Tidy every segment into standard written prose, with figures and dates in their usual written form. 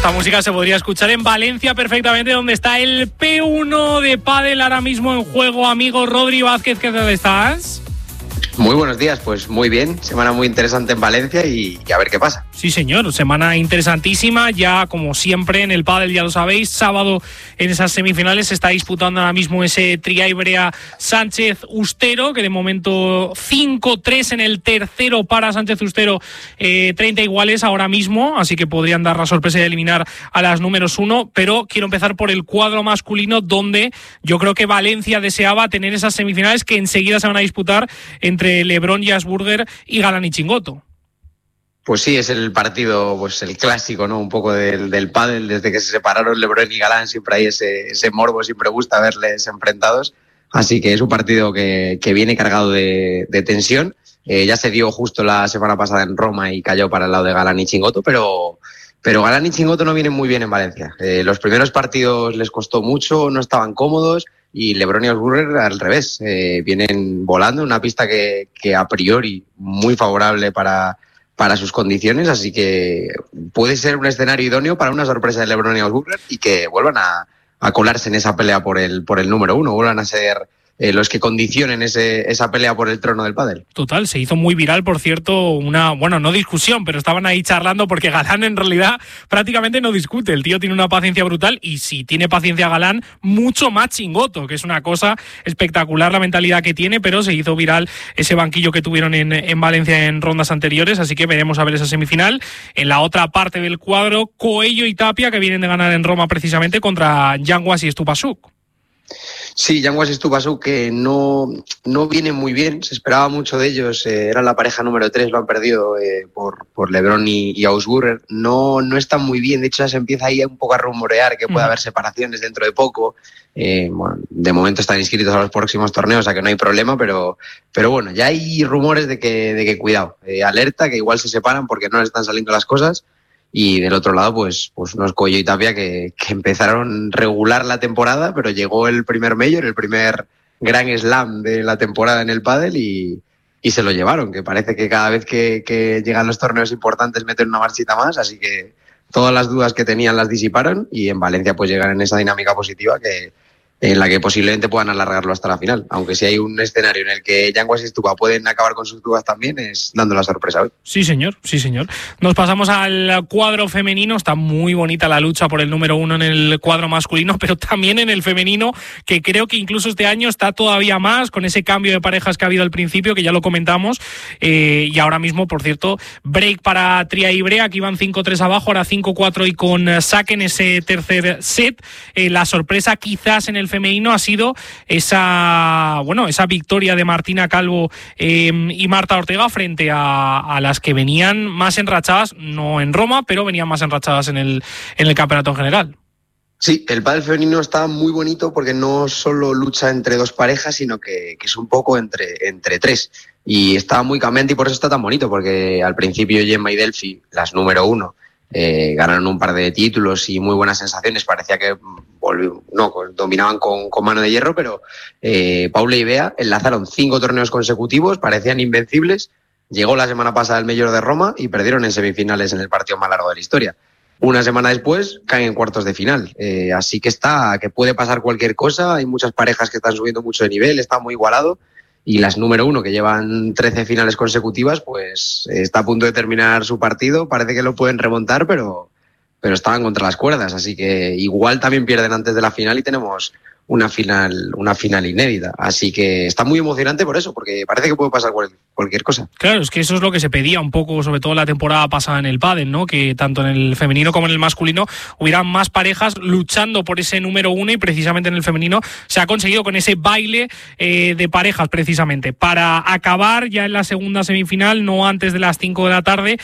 esta música se podría escuchar en Valencia perfectamente, donde está el P1 de pádel ahora mismo en juego. Amigo Rodri Vázquez, ¿qué tal estás? Muy buenos días, pues muy bien, semana muy interesante en Valencia y a ver qué pasa. Sí señor, semana interesantísima, ya como siempre en el pádel, ya lo sabéis, sábado en esas semifinales se está disputando ahora mismo ese Triaibrea Sánchez Ustero, que de momento 5-3 en el tercero para Sánchez Ustero, 30 iguales ahora mismo, así que podrían dar la sorpresa de eliminar a las números 1, pero quiero empezar por el cuadro masculino, donde yo creo que Valencia deseaba tener esas semifinales que enseguida se van a disputar entre Lebrón y Asburger y Galán y Chingoto. Pues sí, es el partido, pues el clásico, ¿no? Un poco del pádel, desde que se separaron Lebrón y Galán, siempre hay ese morbo, siempre gusta verles enfrentados. Así que es un partido que viene cargado de tensión. Ya se dio justo la semana pasada en Roma y cayó para el lado de Galán y Chingoto, pero Galán y Chingoto no vienen muy bien en Valencia. Los primeros partidos les costó mucho, no estaban cómodos. Y Lebrón y Asburger al revés, vienen volando en una pista que a priori muy favorable para sus condiciones, así que puede ser un escenario idóneo para una sorpresa de Lebrón y Asburger y que vuelvan a colarse en esa pelea por el número 1, vuelvan a ser los que condicionen esa pelea por el trono del pádel. Total, se hizo muy viral, por cierto, no discusión, pero estaban ahí charlando porque Galán en realidad prácticamente no discute. El tío tiene una paciencia brutal y si tiene paciencia Galán, mucho más Chingoto, que es una cosa espectacular la mentalidad que tiene, pero se hizo viral ese banquillo que tuvieron en Valencia en rondas anteriores, así que veremos a ver esa semifinal. En la otra parte del cuadro, Coello y Tapia, que vienen de ganar en Roma precisamente contra Yanguas y Stupasuk. Sí, Yanguas y Stupasuk que no vienen muy bien, se esperaba mucho de ellos, eran la pareja número 3, lo han perdido por Lebrón y Asburger, no están muy bien, de hecho ya se empieza ahí un poco a rumorear que puede haber separaciones dentro de poco, bueno, de momento están inscritos a los próximos torneos, o sea que no hay problema, pero bueno, ya hay rumores de que cuidado, alerta, que igual se separan porque no les están saliendo las cosas. Y del otro lado, pues unos Coello y Tapia que empezaron regular la temporada, pero llegó el primer Major, el primer Grand Slam de la temporada en el pádel y se lo llevaron, que parece que cada vez que llegan los torneos importantes meten una marchita más, así que todas las dudas que tenían las disiparon y en Valencia pues llegan en esa dinámica positiva en la que posiblemente puedan alargarlo hasta la final, aunque si hay un escenario en el que Yanguas y Stupa pueden acabar con sus dudas también, es dando la sorpresa hoy. Sí señor. Nos pasamos al cuadro femenino, está muy bonita la lucha por el número 1 en el cuadro masculino, pero también en el femenino, que creo que incluso este año está todavía más, con ese cambio de parejas que ha habido al principio, que ya lo comentamos, y ahora mismo, por cierto, break para Triaibrea, que iban 5-3 abajo, ahora 5-4 y con saque en ese tercer set. La sorpresa quizás en el femenino ha sido esa victoria de Martina Calvo y Marta Ortega frente a las que venían más enrachadas, no en Roma, pero venían más enrachadas en el campeonato en general. Sí, el pádel femenino está muy bonito porque no solo lucha entre dos parejas, sino que es un poco entre tres. Y está muy cambiante y por eso está tan bonito, porque al principio Gemma y Delphi, las número 1, ganaron un par de títulos y muy buenas sensaciones, parecía que dominaban con mano de hierro, pero Paula y Bea enlazaron 5 torneos consecutivos, parecían invencibles, llegó la semana pasada el Major de Roma y perdieron en semifinales en el partido más largo de la historia. Una semana después caen en cuartos de final, así que puede pasar cualquier cosa, hay muchas parejas que están subiendo mucho de nivel, está muy igualado. Y las número 1, que llevan 13 finales consecutivas, pues está a punto de terminar su partido. Parece que lo pueden remontar, pero estaban contra las cuerdas. Así que igual también pierden antes de la final y tenemos una final inédita. Así que está muy emocionante por eso, porque parece que puede pasar cualquier cosa. Claro, es que eso es lo que se pedía un poco, sobre todo la temporada pasada en el pádel, ¿no? Que tanto en el femenino como en el masculino hubieran más parejas luchando por ese número 1 y precisamente en el femenino se ha conseguido con ese baile de parejas precisamente. Para acabar ya en la segunda semifinal, no antes de las 5 de la tarde,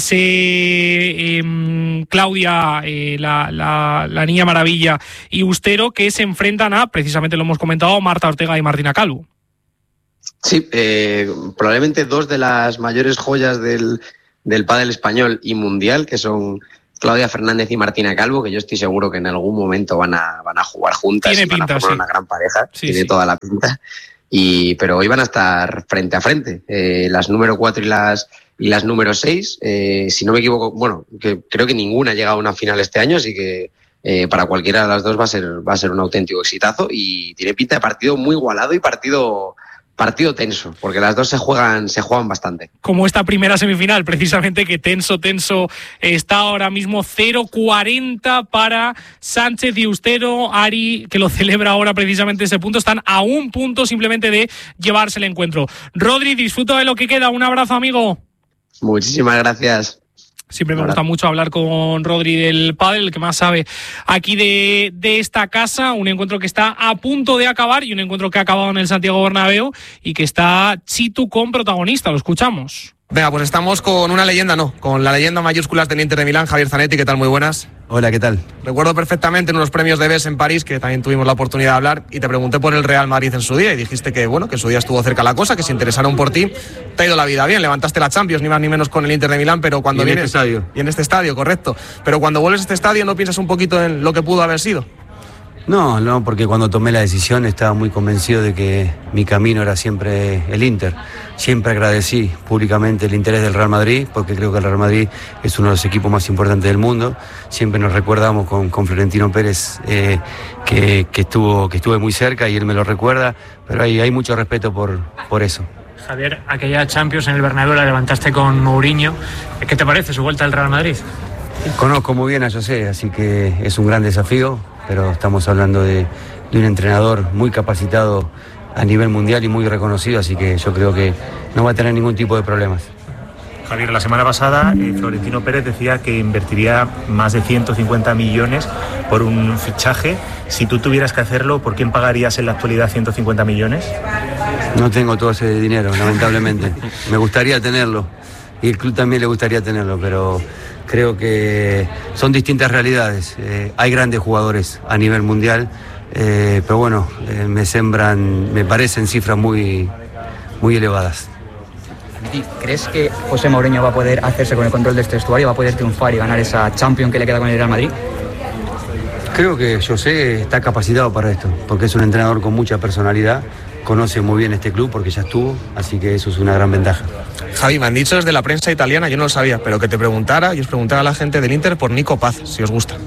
ese Claudia, la Niña Maravilla y Ustero, que se enfrentan precisamente lo hemos comentado, Marta Ortega y Martina Calvo. Sí, probablemente 2 de las mayores joyas del pádel español y mundial, que son Claudia Fernández y Martina Calvo, que yo estoy seguro que en algún momento van a jugar juntas y van a formar una gran pareja, tiene toda la pinta. pero hoy van a estar frente a frente. Las número 4 y las número 6, si no me equivoco, bueno, que creo que ninguna ha llegado a una final este año, así que para cualquiera de las dos va a ser un auténtico exitazo y tiene pinta de partido muy igualado y partido tenso, porque las dos se juegan bastante. Como esta primera semifinal, precisamente, que tenso está ahora mismo. 0-40 para Sánchez y Eustero. Ari, que lo celebra ahora precisamente ese punto, están a un punto simplemente de llevarse el encuentro. Rodri, disfruta de lo que queda. Un abrazo, amigo. Muchísimas gracias. Siempre me gusta mucho hablar con Rodri del pádel, el que más sabe aquí de esta casa. Un encuentro que está a punto de acabar y un encuentro que ha acabado en el Santiago Bernabéu y que está Chitu con protagonista. Lo escuchamos. Venga, pues estamos con una leyenda, con la leyenda mayúsculas del Inter de Milán, Javier Zanetti. ¿Qué tal? Muy buenas. Hola, ¿qué tal? Recuerdo perfectamente en unos premios de BES en París, que también tuvimos la oportunidad de hablar, y te pregunté por el Real Madrid en su día y dijiste que en su día estuvo cerca la cosa, que se interesaron por ti. Te ha ido la vida bien, levantaste la Champions, ni más ni menos con el Inter de Milán, pero cuando vienes... Este estadio. Y en este estadio, correcto. Pero cuando vuelves a este estadio, ¿no piensas un poquito en lo que pudo haber sido? No, porque cuando tomé la decisión estaba muy convencido de que mi camino era siempre el Inter. Siempre agradecí públicamente el interés del Real Madrid, porque creo que el Real Madrid es uno de los equipos más importantes del mundo. Siempre nos recordamos con Florentino Pérez que estuve muy cerca y él me lo recuerda, pero hay mucho respeto por eso. Javier, aquella Champions en el Bernabéu la levantaste con Mourinho. ¿Qué te parece su vuelta al Real Madrid? Conozco muy bien a José, así que es un gran desafío, pero estamos hablando de un entrenador muy capacitado a nivel mundial y muy reconocido, así que yo creo que no va a tener ningún tipo de problemas. Javier, la semana pasada Florentino Pérez decía que invertiría más de 150 millones por un fichaje. Si tú tuvieras que hacerlo, ¿por quién pagarías en la actualidad 150 millones? No tengo todo ese dinero, lamentablemente. Me gustaría tenerlo y el club también le gustaría tenerlo, pero creo que son distintas realidades. Hay grandes jugadores a nivel mundial, pero bueno, me parecen cifras muy elevadas. ¿Crees que José Mourinho va a poder hacerse con el control de este vestuario, va a poder triunfar y ganar esa Champions que le queda con el Real Madrid? Creo que José está capacitado para esto, porque es un entrenador con mucha personalidad, conoce muy bien este club porque ya estuvo, así que eso es una gran ventaja. Javi, me han dicho desde la prensa italiana, yo no lo sabía, pero que te preguntara y os preguntara a la gente del Inter por Nico Paz, si os gusta.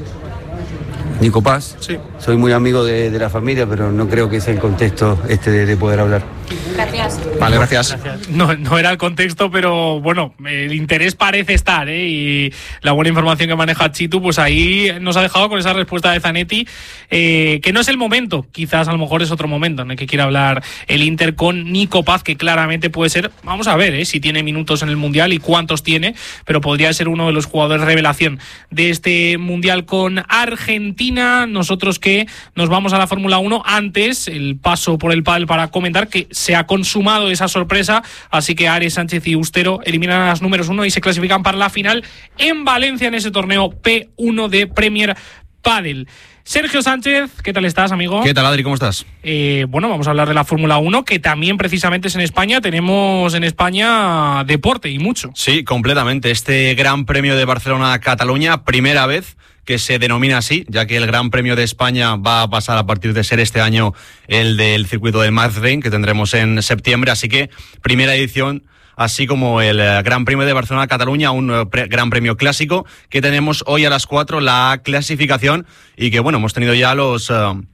Nico Paz, sí. Soy muy amigo de la familia, pero no creo que sea el contexto de poder hablar. Gracias. Vale, gracias. No era el contexto, pero bueno, el interés parece estar, y la buena información que maneja Chitu, pues ahí nos ha dejado con esa respuesta de Zanetti, que no es el momento, quizás a lo mejor es otro momento en el que quiera hablar el Inter con Nico Paz, que claramente puede ser, vamos a ver si tiene minutos en el Mundial y cuántos tiene, pero podría ser uno de los jugadores revelación de este Mundial con Argentina. Nosotros que nos vamos a la Fórmula 1, antes el paso por el pádel para comentar que se ha consumado esa sorpresa, así que Ares, Sánchez y Eustero eliminan a las números 1 y se clasifican para la final en Valencia en ese torneo P1 de Premier Padel. Sergio Sánchez, ¿qué tal estás, amigo? ¿Qué tal, Adri? ¿Cómo estás? Bueno, vamos a hablar de la Fórmula 1, que también precisamente es en España. Tenemos en España deporte y mucho. Sí, completamente. Este Gran Premio de Barcelona-Cataluña, primera vez que se denomina así, ya que el Gran Premio de España va a pasar a partir de ser este año el del circuito del Nürburgring, que tendremos en septiembre, así que primera edición, así como el Gran Premio de Barcelona-Cataluña, un Gran Premio clásico, que tenemos hoy a las 4 la clasificación, y que bueno, hemos tenido ya los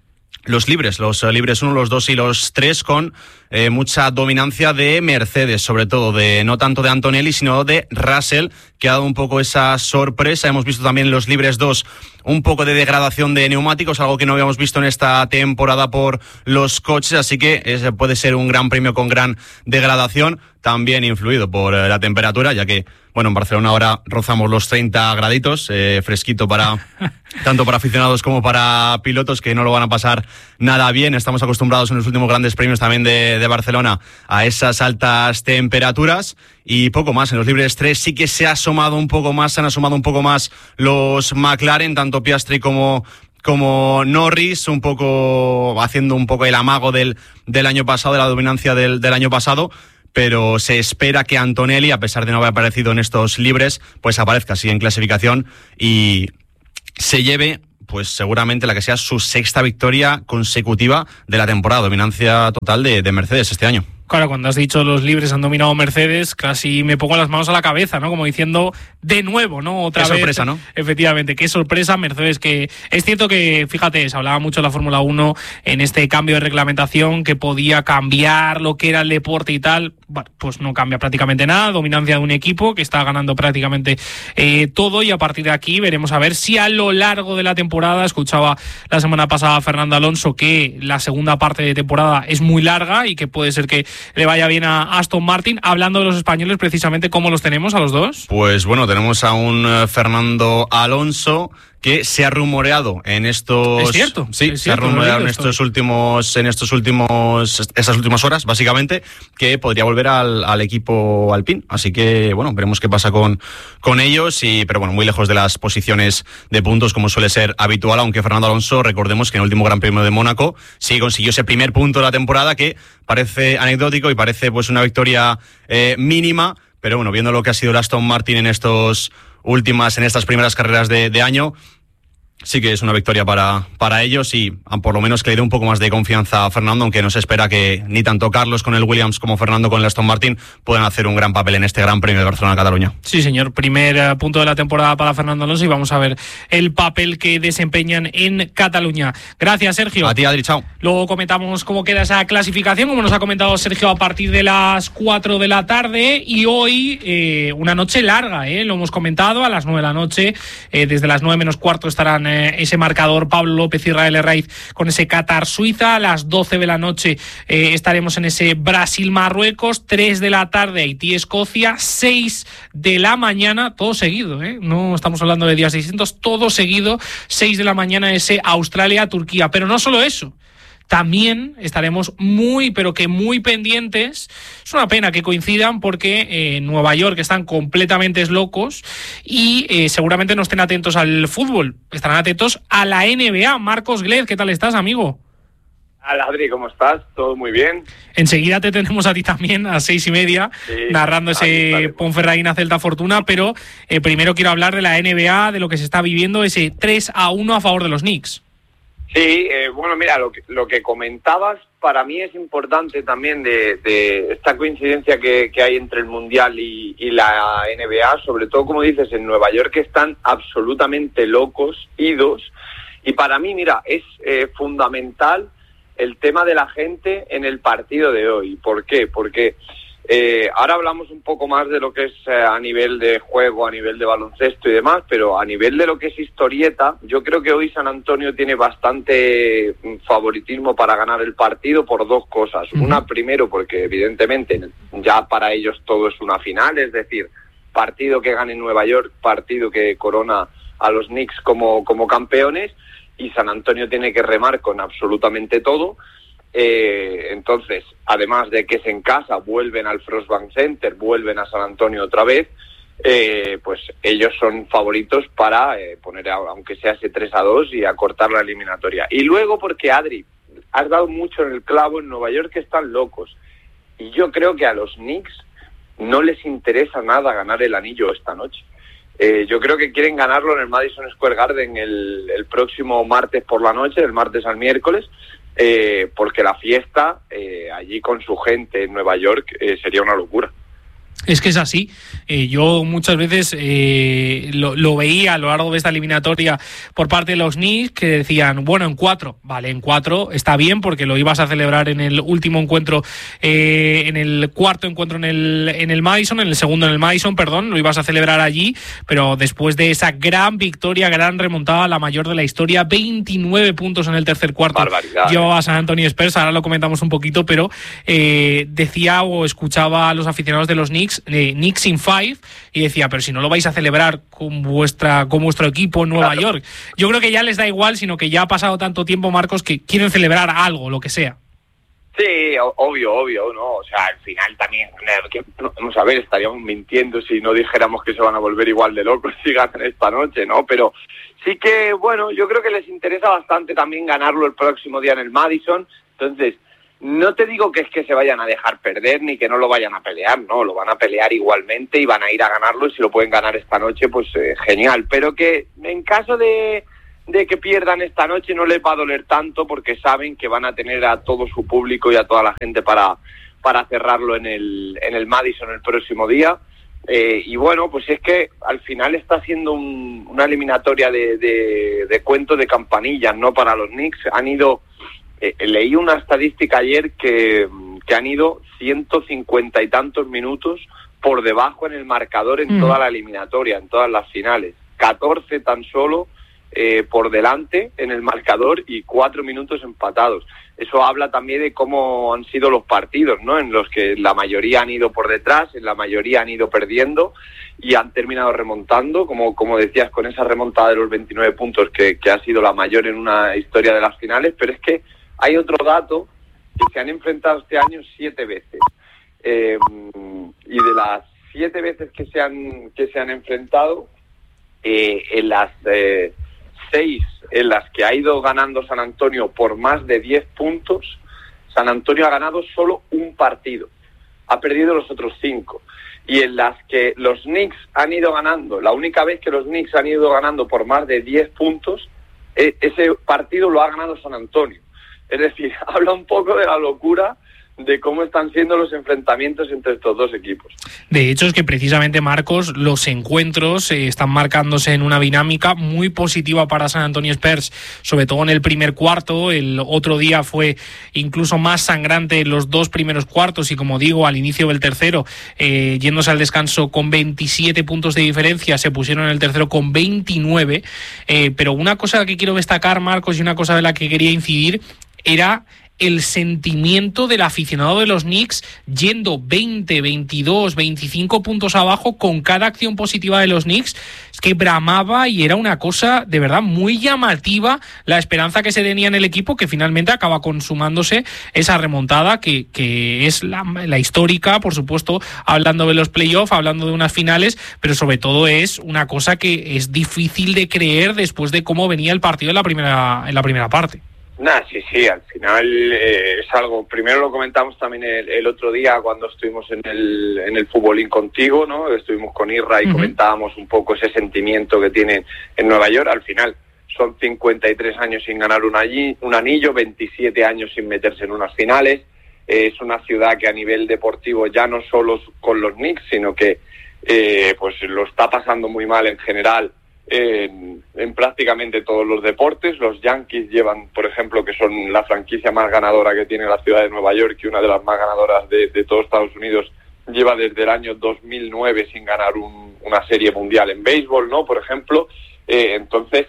libres 1, los 2 y los 3 con mucha dominancia de Mercedes, sobre todo no tanto de Antonelli, sino de Russell, que ha dado un poco esa sorpresa. Hemos visto también en los libres 2 un poco de degradación de neumáticos, algo que no habíamos visto en esta temporada por los coches, así que puede ser un gran premio con gran degradación, también influido por la temperatura, ya que bueno, en Barcelona ahora rozamos los 30 graditos, fresquito tanto para aficionados como para pilotos, que no lo van a pasar nada bien. Estamos acostumbrados en los últimos grandes premios también de Barcelona a esas altas temperaturas, y poco más. En los libres 3 sí que se han asomado un poco más los McLaren, tanto Piastri como Norris, un poco haciendo un poco el amago del año pasado, de la dominancia del año pasado. Pero se espera que Antonelli, a pesar de no haber aparecido en estos libres, pues aparezca así en clasificación y se lleve pues seguramente la que sea su sexta victoria consecutiva de la temporada, dominancia total de Mercedes este año. Claro, cuando has dicho los libres han dominado Mercedes, casi me pongo las manos a la cabeza, ¿no? Como diciendo, de nuevo, ¿no? Otra vez. Qué sorpresa, ¿no? Efectivamente, qué sorpresa Mercedes, que es cierto que, fíjate, se hablaba mucho de la Fórmula 1 en este cambio de reglamentación, que podía cambiar lo que era el deporte y tal. Bueno, pues no cambia prácticamente nada, dominancia de un equipo que está ganando prácticamente todo, y a partir de aquí veremos a ver si a lo largo de la temporada, escuchaba la semana pasada a Fernando Alonso que la segunda parte de temporada es muy larga y que puede ser que le vaya bien a Aston Martin. Hablando de los españoles, precisamente, ¿cómo los tenemos a los dos? Pues bueno, tenemos a un Fernando Alonso que se ha rumoreado en estos... ¿Es cierto? Sí, ¿Es se ha rumoreado en estas últimas horas, básicamente, que podría volver al equipo Alpine. Así que, bueno, veremos qué pasa con ellos. Pero bueno, muy lejos de las posiciones de puntos, como suele ser habitual, aunque Fernando Alonso, recordemos que en el último Gran Premio de Mónaco sí consiguió ese primer punto de la temporada, que parece anecdótico y parece pues una victoria mínima, pero bueno, viendo lo que ha sido el Aston Martin en estas primeras carreras de año, sí que es una victoria para ellos, y por lo menos que le dé un poco más de confianza a Fernando, aunque no se espera que ni tanto Carlos con el Williams como Fernando con el Aston Martin puedan hacer un gran papel en este Gran Premio de Barcelona-Cataluña. Sí, señor, primer punto de la temporada para Fernando Alonso, y vamos a ver el papel que desempeñan en Cataluña. Gracias, Sergio. A ti, Adri, chao. Luego comentamos cómo queda esa clasificación, como nos ha comentado Sergio, a partir de las 4 de la tarde, y hoy una noche larga, lo hemos comentado, a las 9 de la noche, desde las 9 menos cuarto estarán ese marcador Pablo López y Israel Herraiz con ese Qatar-Suiza. A las 12 de la noche estaremos en ese Brasil-Marruecos. 3 de la tarde Haití-Escocia. 6 de la mañana, todo seguido, no estamos hablando de días distintos, todo seguido. 6 de la mañana ese Australia-Turquía. Pero no solo eso, también estaremos muy, pero que muy pendientes. Es una pena que coincidan, porque en Nueva York están completamente locos y seguramente no estén atentos al fútbol, estarán atentos a la NBA. Marcos Glez, ¿qué tal estás, amigo? Hola, Adri, ¿cómo estás? ¿Todo muy bien? Enseguida te tenemos a ti también, a 6:30, narrando ese Ponferradina Celta Fortuna, pero primero quiero hablar de la NBA, de lo que se está viviendo, ese 3-1 a favor de los Knicks. Sí, bueno, mira, lo que comentabas para mí es importante también de esta coincidencia que hay entre el Mundial y la NBA, sobre todo, como dices, en Nueva York, que están absolutamente locos, idos, y para mí, mira, es fundamental el tema de la gente en el partido de hoy. ¿Por qué? Porque ahora hablamos un poco más de lo que es a nivel de juego, a nivel de baloncesto y demás, pero a nivel de lo que es historieta, yo creo que hoy San Antonio tiene bastante favoritismo para ganar el partido por dos cosas. Una, primero, porque evidentemente ya para ellos todo es una final, es decir, partido que gane Nueva York, partido que corona a los Knicks como campeones, y San Antonio tiene que remar con absolutamente todo. Entonces, además de que es en casa, vuelven al Frostbank Center, vuelven a San Antonio otra vez, pues ellos son favoritos para poner, aunque sea ese 3-2, y acortar la eliminatoria. Y luego, porque, Adri, has dado mucho en el clavo, en Nueva York están locos, y yo creo que a los Knicks no les interesa nada ganar el anillo esta noche. Yo creo que quieren ganarlo en el Madison Square Garden el próximo martes por la noche, del martes al miércoles, porque la fiesta allí con su gente en Nueva York sería una locura. Es que es así. Yo muchas veces lo veía a lo largo de esta eliminatoria por parte de los Knicks, que decían, bueno, en 4, vale, en 4 está bien, porque lo ibas a celebrar en el último encuentro, en el cuarto encuentro en el Madison, en el segundo en el Madison, perdón, lo ibas a celebrar allí, pero después de esa gran victoria, gran remontada, la mayor de la historia, 29 puntos en el tercer cuarto, llevaba a San Antonio Spurs. Ahora lo comentamos un poquito, pero decía o escuchaba a los aficionados de los Knicks in 5, y decía, pero si no lo vais a celebrar con vuestro equipo en Nueva York. Yo creo que ya les da igual, sino que ya ha pasado tanto tiempo, Marcos, que quieren celebrar algo, lo que sea. Sí, obvio, ¿no? O sea, al final también, vamos a ver, estaríamos mintiendo si no dijéramos que se van a volver igual de locos si ganan esta noche, ¿no? Pero sí que, bueno, yo creo que les interesa bastante también ganarlo el próximo día en el Madison. Entonces, no te digo que es que se vayan a dejar perder ni que no lo vayan a pelear, no, lo van a pelear igualmente y van a ir a ganarlo, y si lo pueden ganar esta noche, pues genial. Pero que en caso de de que pierdan esta noche no les va a doler tanto, porque saben que van a tener a todo su público y a toda la gente para cerrarlo en el Madison el próximo día. Y bueno, pues es que al final está siendo una eliminatoria de cuento de campanillas, ¿no? Para los Knicks han ido, leí una estadística ayer que han ido 150 y tantos minutos por debajo en el marcador en toda la eliminatoria, en todas las finales. 14 tan solo por delante en el marcador y 4 minutos empatados. Eso habla también de cómo han sido los partidos, ¿no? En los que la mayoría han ido por detrás, en la mayoría han ido perdiendo y han terminado remontando, como decías, con esa remontada de los 29 puntos que ha sido la mayor en una historia de las finales. Pero es que hay otro dato, que se han enfrentado este año 7 veces. Y de las 7 veces que se han enfrentado, en las 6 en las que ha ido ganando San Antonio por más de 10 puntos, San Antonio ha ganado solo un partido, ha perdido los otros 5. Y en las que los Knicks han ido ganando, la única vez que los Knicks han ido ganando por más de 10 puntos, ese partido lo ha ganado San Antonio. Es decir, habla un poco de la locura de cómo están siendo los enfrentamientos entre estos dos equipos. De hecho, es que precisamente, Marcos, los encuentros están marcándose en una dinámica muy positiva para San Antonio Spurs, sobre todo en el primer cuarto. El otro día fue incluso más sangrante en los 2 primeros cuartos y, como digo, al inicio del tercero, yéndose al descanso con 27 puntos de diferencia, se pusieron en el tercero con 29. Pero una cosa que quiero destacar, Marcos, y una cosa de la que quería incidir, era el sentimiento del aficionado de los Knicks yendo 20, 22, 25 puntos abajo con cada acción positiva de los Knicks. Es que bramaba y era una cosa de verdad muy llamativa la esperanza que se tenía en el equipo, que finalmente acaba consumándose esa remontada que es la histórica, por supuesto, hablando de los playoffs, hablando de unas finales, pero sobre todo es una cosa que es difícil de creer después de cómo venía el partido en la primera parte. Sí, al final es algo, primero lo comentamos también el otro día cuando estuvimos en el Futbolín contigo, ¿no? Estuvimos con Irra y comentábamos un poco ese sentimiento que tienen en Nueva York. Al final son 53 años sin ganar un anillo, 27 años sin meterse en unas finales. Es una ciudad que a nivel deportivo ya no solo con los Knicks, sino que pues lo está pasando muy mal en general. En prácticamente todos los deportes. Los Yankees llevan, por ejemplo, que son la franquicia más ganadora que tiene la ciudad de Nueva York y una de las más ganadoras de todo Estados Unidos, lleva desde el año 2009 sin ganar una serie mundial en béisbol, ¿no? Por ejemplo. Entonces,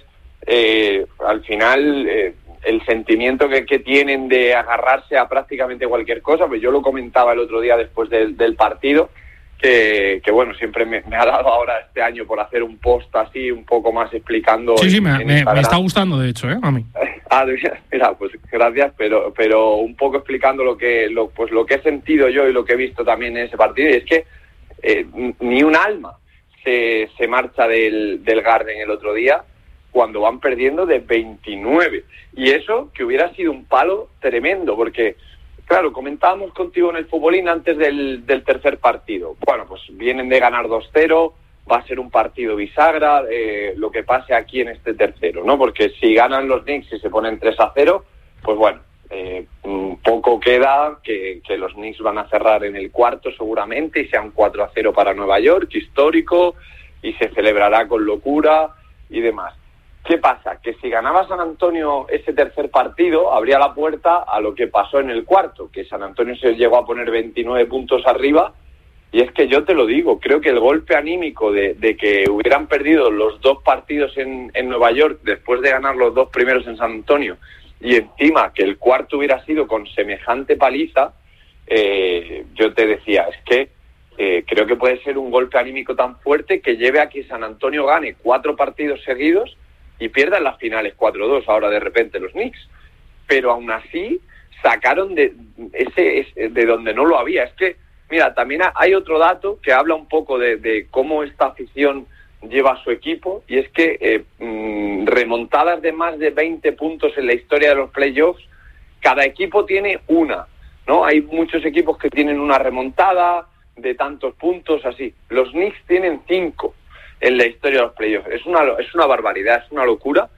al final, el sentimiento que tienen de agarrarse a prácticamente cualquier cosa, pues yo lo comentaba el otro día después del partido, que bueno, siempre me ha dado ahora este año por hacer un post así un poco más explicando. Sí, me está gustando, de hecho, a mí. Mira, pues gracias, pero un poco explicando lo que he sentido yo y lo que he visto también en ese partido. Y es que ni un alma se marcha del Garden el otro día cuando van perdiendo de 29. Y eso que hubiera sido un palo tremendo, porque claro, comentábamos contigo en el Futbolín antes del tercer partido. Bueno, pues vienen de ganar 2-0, va a ser un partido bisagra, lo que pase aquí en este tercero, ¿no? Porque si ganan los Knicks y se ponen 3-0, pues bueno, poco queda que los Knicks van a cerrar en el cuarto seguramente y sean 4-0 para Nueva York, histórico, y se celebrará con locura y demás. ¿Qué pasa? Que si ganaba San Antonio ese tercer partido, abría la puerta a lo que pasó en el cuarto, que San Antonio se llegó a poner 29 puntos arriba, y es que yo te lo digo, creo que el golpe anímico de que hubieran perdido los 2 partidos en Nueva York después de ganar los 2 primeros en San Antonio, y encima que el cuarto hubiera sido con semejante paliza, yo te decía, es que creo que puede ser un golpe anímico tan fuerte que lleve a que San Antonio gane 4 partidos seguidos y pierdan las finales 4-2 ahora de repente los Knicks. Pero aún así sacaron de donde no lo había. Es que, mira, también hay otro dato que habla un poco de cómo esta afición lleva a su equipo, y es que remontadas de más de 20 puntos en la historia de los playoffs, cada equipo tiene una, ¿no? Hay muchos equipos que tienen una remontada de tantos puntos, así. Los Knicks tienen 5 en la historia de los playoffs. Es una barbaridad, es una locura.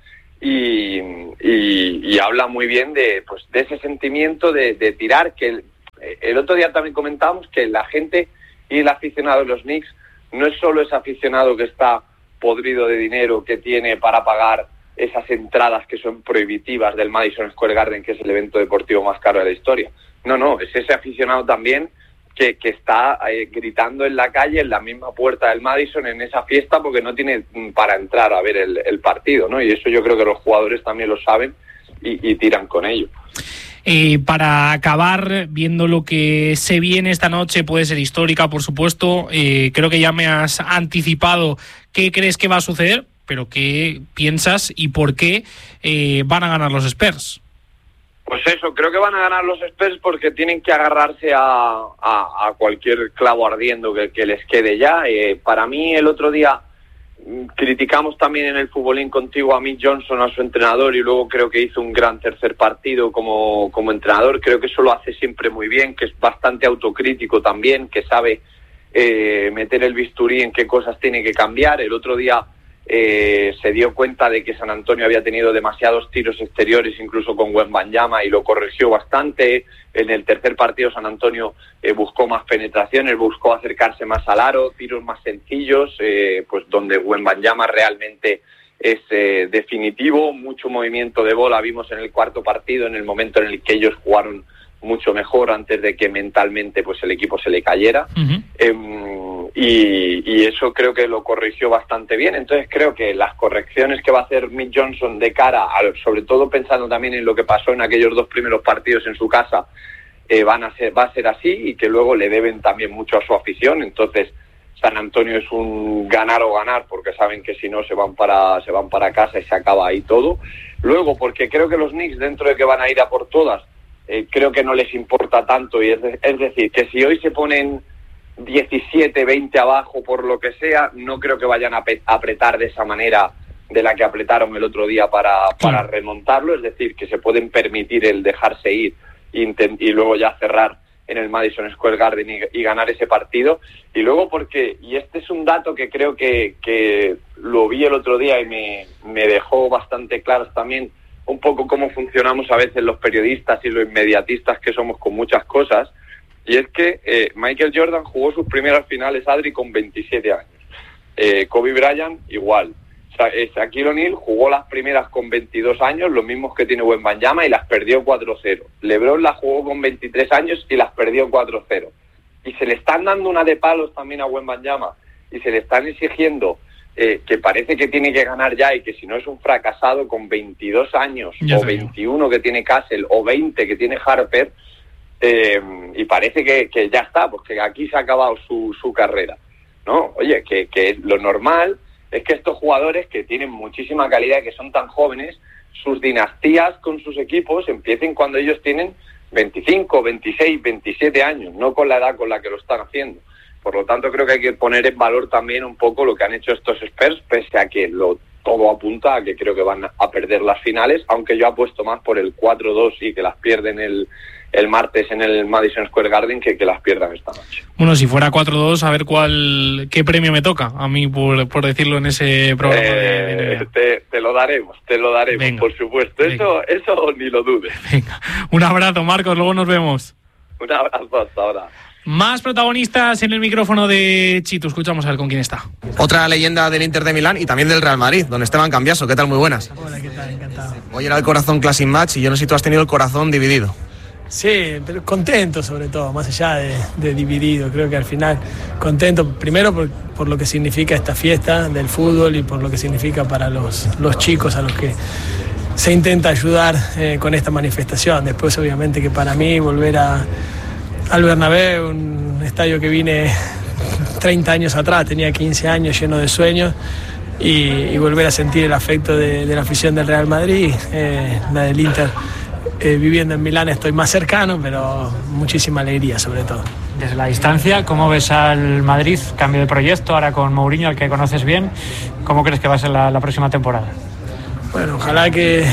y habla muy bien de ese sentimiento de tirar, que el otro día también comentábamos que la gente y el aficionado de los Knicks no es solo ese aficionado que está podrido de dinero, que tiene para pagar esas entradas que son prohibitivas del Madison Square Garden, que es el evento deportivo más caro de la historia. No, es ese aficionado también que está gritando en la calle, en la misma puerta del Madison, en esa fiesta, porque no tiene para entrar a ver el partido, ¿no? Y eso yo creo que los jugadores también lo saben y tiran con ello. Para acabar, viendo lo que se viene esta noche, puede ser histórica, por supuesto, creo que ya me has anticipado qué crees que va a suceder, pero qué piensas y por qué van a ganar los Spurs. Pues eso, creo que van a ganar los Spurs porque tienen que agarrarse a cualquier clavo ardiendo que les quede ya. Para mí, el otro día criticamos también en el Futbolín Contigo a Mick Johnson, a su entrenador, y luego creo que hizo un gran tercer partido como entrenador. Creo que eso lo hace siempre muy bien, que es bastante autocrítico también, que sabe meter el bisturí en qué cosas tiene que cambiar. El otro día se dio cuenta de que San Antonio había tenido demasiados tiros exteriores, incluso con Wembanyama, y lo corrigió bastante. En el tercer partido San Antonio buscó más penetraciones, buscó acercarse más al aro, tiros más sencillos, pues donde Wembanyama realmente es definitivo. Mucho movimiento de bola vimos en el cuarto partido, en el momento en el que ellos jugaron mucho mejor antes de que mentalmente pues el equipo se le cayera. Y eso creo que lo corrigió bastante bien. Entonces creo que las correcciones que va a hacer Mick Johnson de cara sobre todo pensando también en lo que pasó en aquellos 2 primeros partidos en su casa, va a ser así, y que luego le deben también mucho a su afición. Entonces San Antonio es un ganar o ganar, porque saben que si no se van para casa y se acaba ahí todo. Luego, porque creo que los Knicks, dentro de que van a ir a por todas, creo que no les importa tanto, y es decir, que si hoy se ponen 17-20 abajo por lo que sea, no creo que vayan a apretar de esa manera de la que apretaron el otro día para remontarlo. Es decir, que se pueden permitir el dejarse ir y luego ya cerrar en el Madison Square Garden y ganar ese partido. Y luego porque, y este es un dato que creo que lo vi el otro día y me dejó bastante claro también un poco cómo funcionamos a veces los periodistas y los inmediatistas que somos con muchas cosas. Y es que Michael Jordan jugó sus primeras finales, Adri, con 27 años. Kobe Bryant, igual. Shaquille O'Neal jugó las primeras con 22 años, los mismos que tiene Wembanyama, y las perdió 4-0. LeBron las jugó con 23 años y las perdió 4-0. Y se le están dando una de palos también a Wembanyama, y se le están exigiendo que parece que tiene que ganar ya, y que si no es un fracasado con 22 años, o 21 que tiene Castle, o 20 que tiene Harper. Y parece que ya está, porque aquí se ha acabado su carrera, ¿no? Oye, que lo normal es que estos jugadores que tienen muchísima calidad y que son tan jóvenes, sus dinastías con sus equipos empiecen cuando ellos tienen 25, 26, 27 años, no con la edad con la que lo están haciendo. Por lo tanto, creo que hay que poner en valor también un poco lo que han hecho estos Spurs, pese a que todo apunta a que creo que van a perder las finales, aunque yo apuesto más por el 4-2 y que las pierden el martes en el Madison Square Garden que las pierdan esta noche. Bueno, si fuera 4-2, a ver qué premio me toca a mí por decirlo en ese programa de NBA. Te lo daremos, venga, por supuesto. Eso ni lo dudes. Venga. Un abrazo, Marcos, luego nos vemos. Un abrazo, hasta ahora. Más protagonistas en el micrófono de Chito. Escuchamos a ver con quién está. Otra leyenda del Inter de Milán y también del Real Madrid, don Esteban Cambiaso. ¿Qué tal? Muy buenas. Hola, ¿qué tal? Encantado. Hoy era el Corazón Classic Match y yo no sé si tú has tenido el corazón dividido. Sí, pero contento sobre todo, más allá de dividido. Creo que al final contento, primero por lo que significa esta fiesta del fútbol y por lo que significa para los chicos a los que se intenta ayudar con esta manifestación. Después, obviamente, que para mí volver al Bernabéu, un estadio que vine 30 años atrás, tenía 15 años lleno de sueños, y volver a sentir el afecto de la afición del Real Madrid, la del Inter. Viviendo en Milán estoy más cercano, pero muchísima alegría sobre todo. Desde la distancia, ¿cómo ves al Madrid? Cambio de proyecto, ahora con Mourinho, al que conoces bien. ¿Cómo crees que va a ser la próxima temporada? Bueno, ojalá que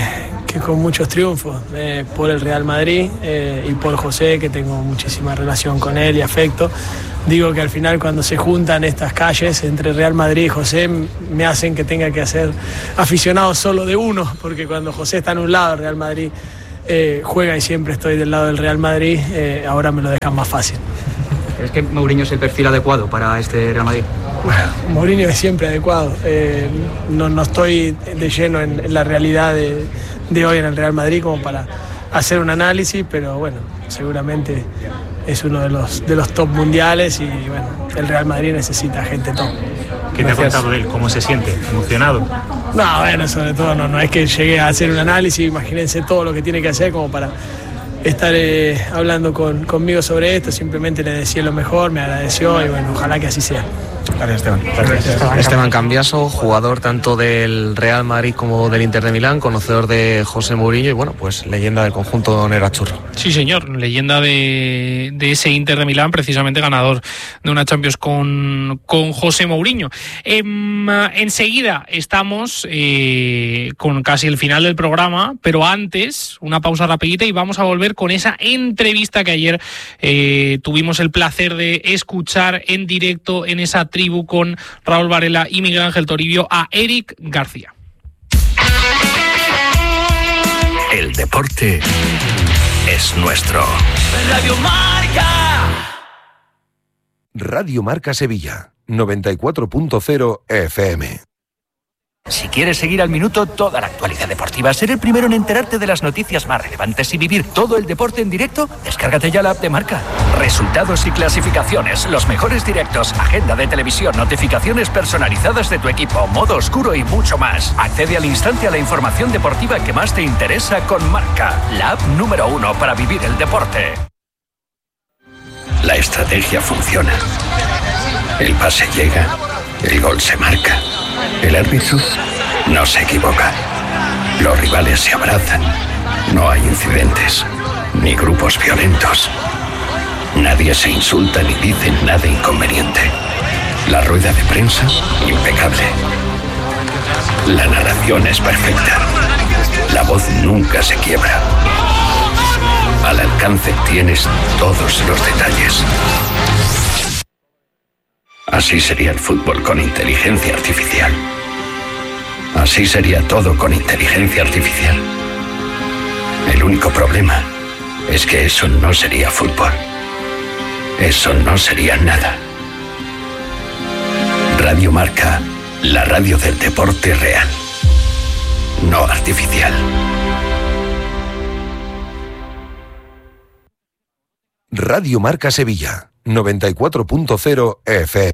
con muchos triunfos, por el Real Madrid y por José, que tengo muchísima relación con él y afecto. Digo que al final, cuando se juntan estas calles entre Real Madrid y José, me hacen que tenga que ser aficionado solo de uno, porque cuando José está en un lado, Real Madrid juega y siempre estoy del lado del Real Madrid, ahora me lo dejan más fácil. ¿Crees que Mourinho es el perfil adecuado para este Real Madrid? Bueno, Mourinho es siempre adecuado. No estoy de lleno en la realidad de hoy en el Real Madrid como para hacer un análisis, pero bueno, seguramente es uno de los top mundiales y bueno, el Real Madrid necesita gente top. ¿Qué te ha contado de él? ¿Cómo se siente? ¿Emocionado? No, bueno, sobre todo no es que llegue a hacer un análisis, imagínense todo lo que tiene que hacer como para estar hablando conmigo sobre esto. Simplemente le decía lo mejor, me agradeció y bueno, ojalá que así sea. Gracias, Esteban. Esteban Cambiaso, jugador tanto del Real Madrid como del Inter de Milán, conocedor de José Mourinho y bueno, pues leyenda del conjunto Nerazzurro. Sí, señor, leyenda de ese Inter de Milán, precisamente ganador de una Champions con José Mourinho. Enseguida estamos con casi el final del programa, pero antes una pausa rapidita y vamos a volver con esa entrevista que ayer tuvimos el placer de escuchar en directo en esa tribu con Raúl Varela y Miguel Ángel Toribio a Eric García. El deporte es nuestro. Radio Marca. Radio Marca Sevilla, 94.0 FM. Si quieres seguir al minuto toda la actualidad deportiva, ser el primero en enterarte de las noticias más relevantes y vivir todo el deporte en directo, descárgate ya la app de Marca. Resultados y clasificaciones, los mejores directos, agenda de televisión, notificaciones personalizadas de tu equipo, modo oscuro y mucho más. Accede al instante a la información deportiva que más te interesa con Marca, la app número 1 para vivir el deporte. La estrategia funciona. El pase llega, el gol se marca. El árbitro no se equivoca. Los rivales se abrazan. No hay incidentes, ni grupos violentos. Nadie se insulta ni dice nada inconveniente. La rueda de prensa, impecable. La narración es perfecta. La voz nunca se quiebra. Al alcance tienes todos los detalles. Así sería el fútbol con inteligencia artificial. Así sería todo con inteligencia artificial. El único problema es que eso no sería fútbol. Eso no sería nada. Radio Marca, la radio del deporte real, no artificial. Radio Marca Sevilla, 94.0 FM.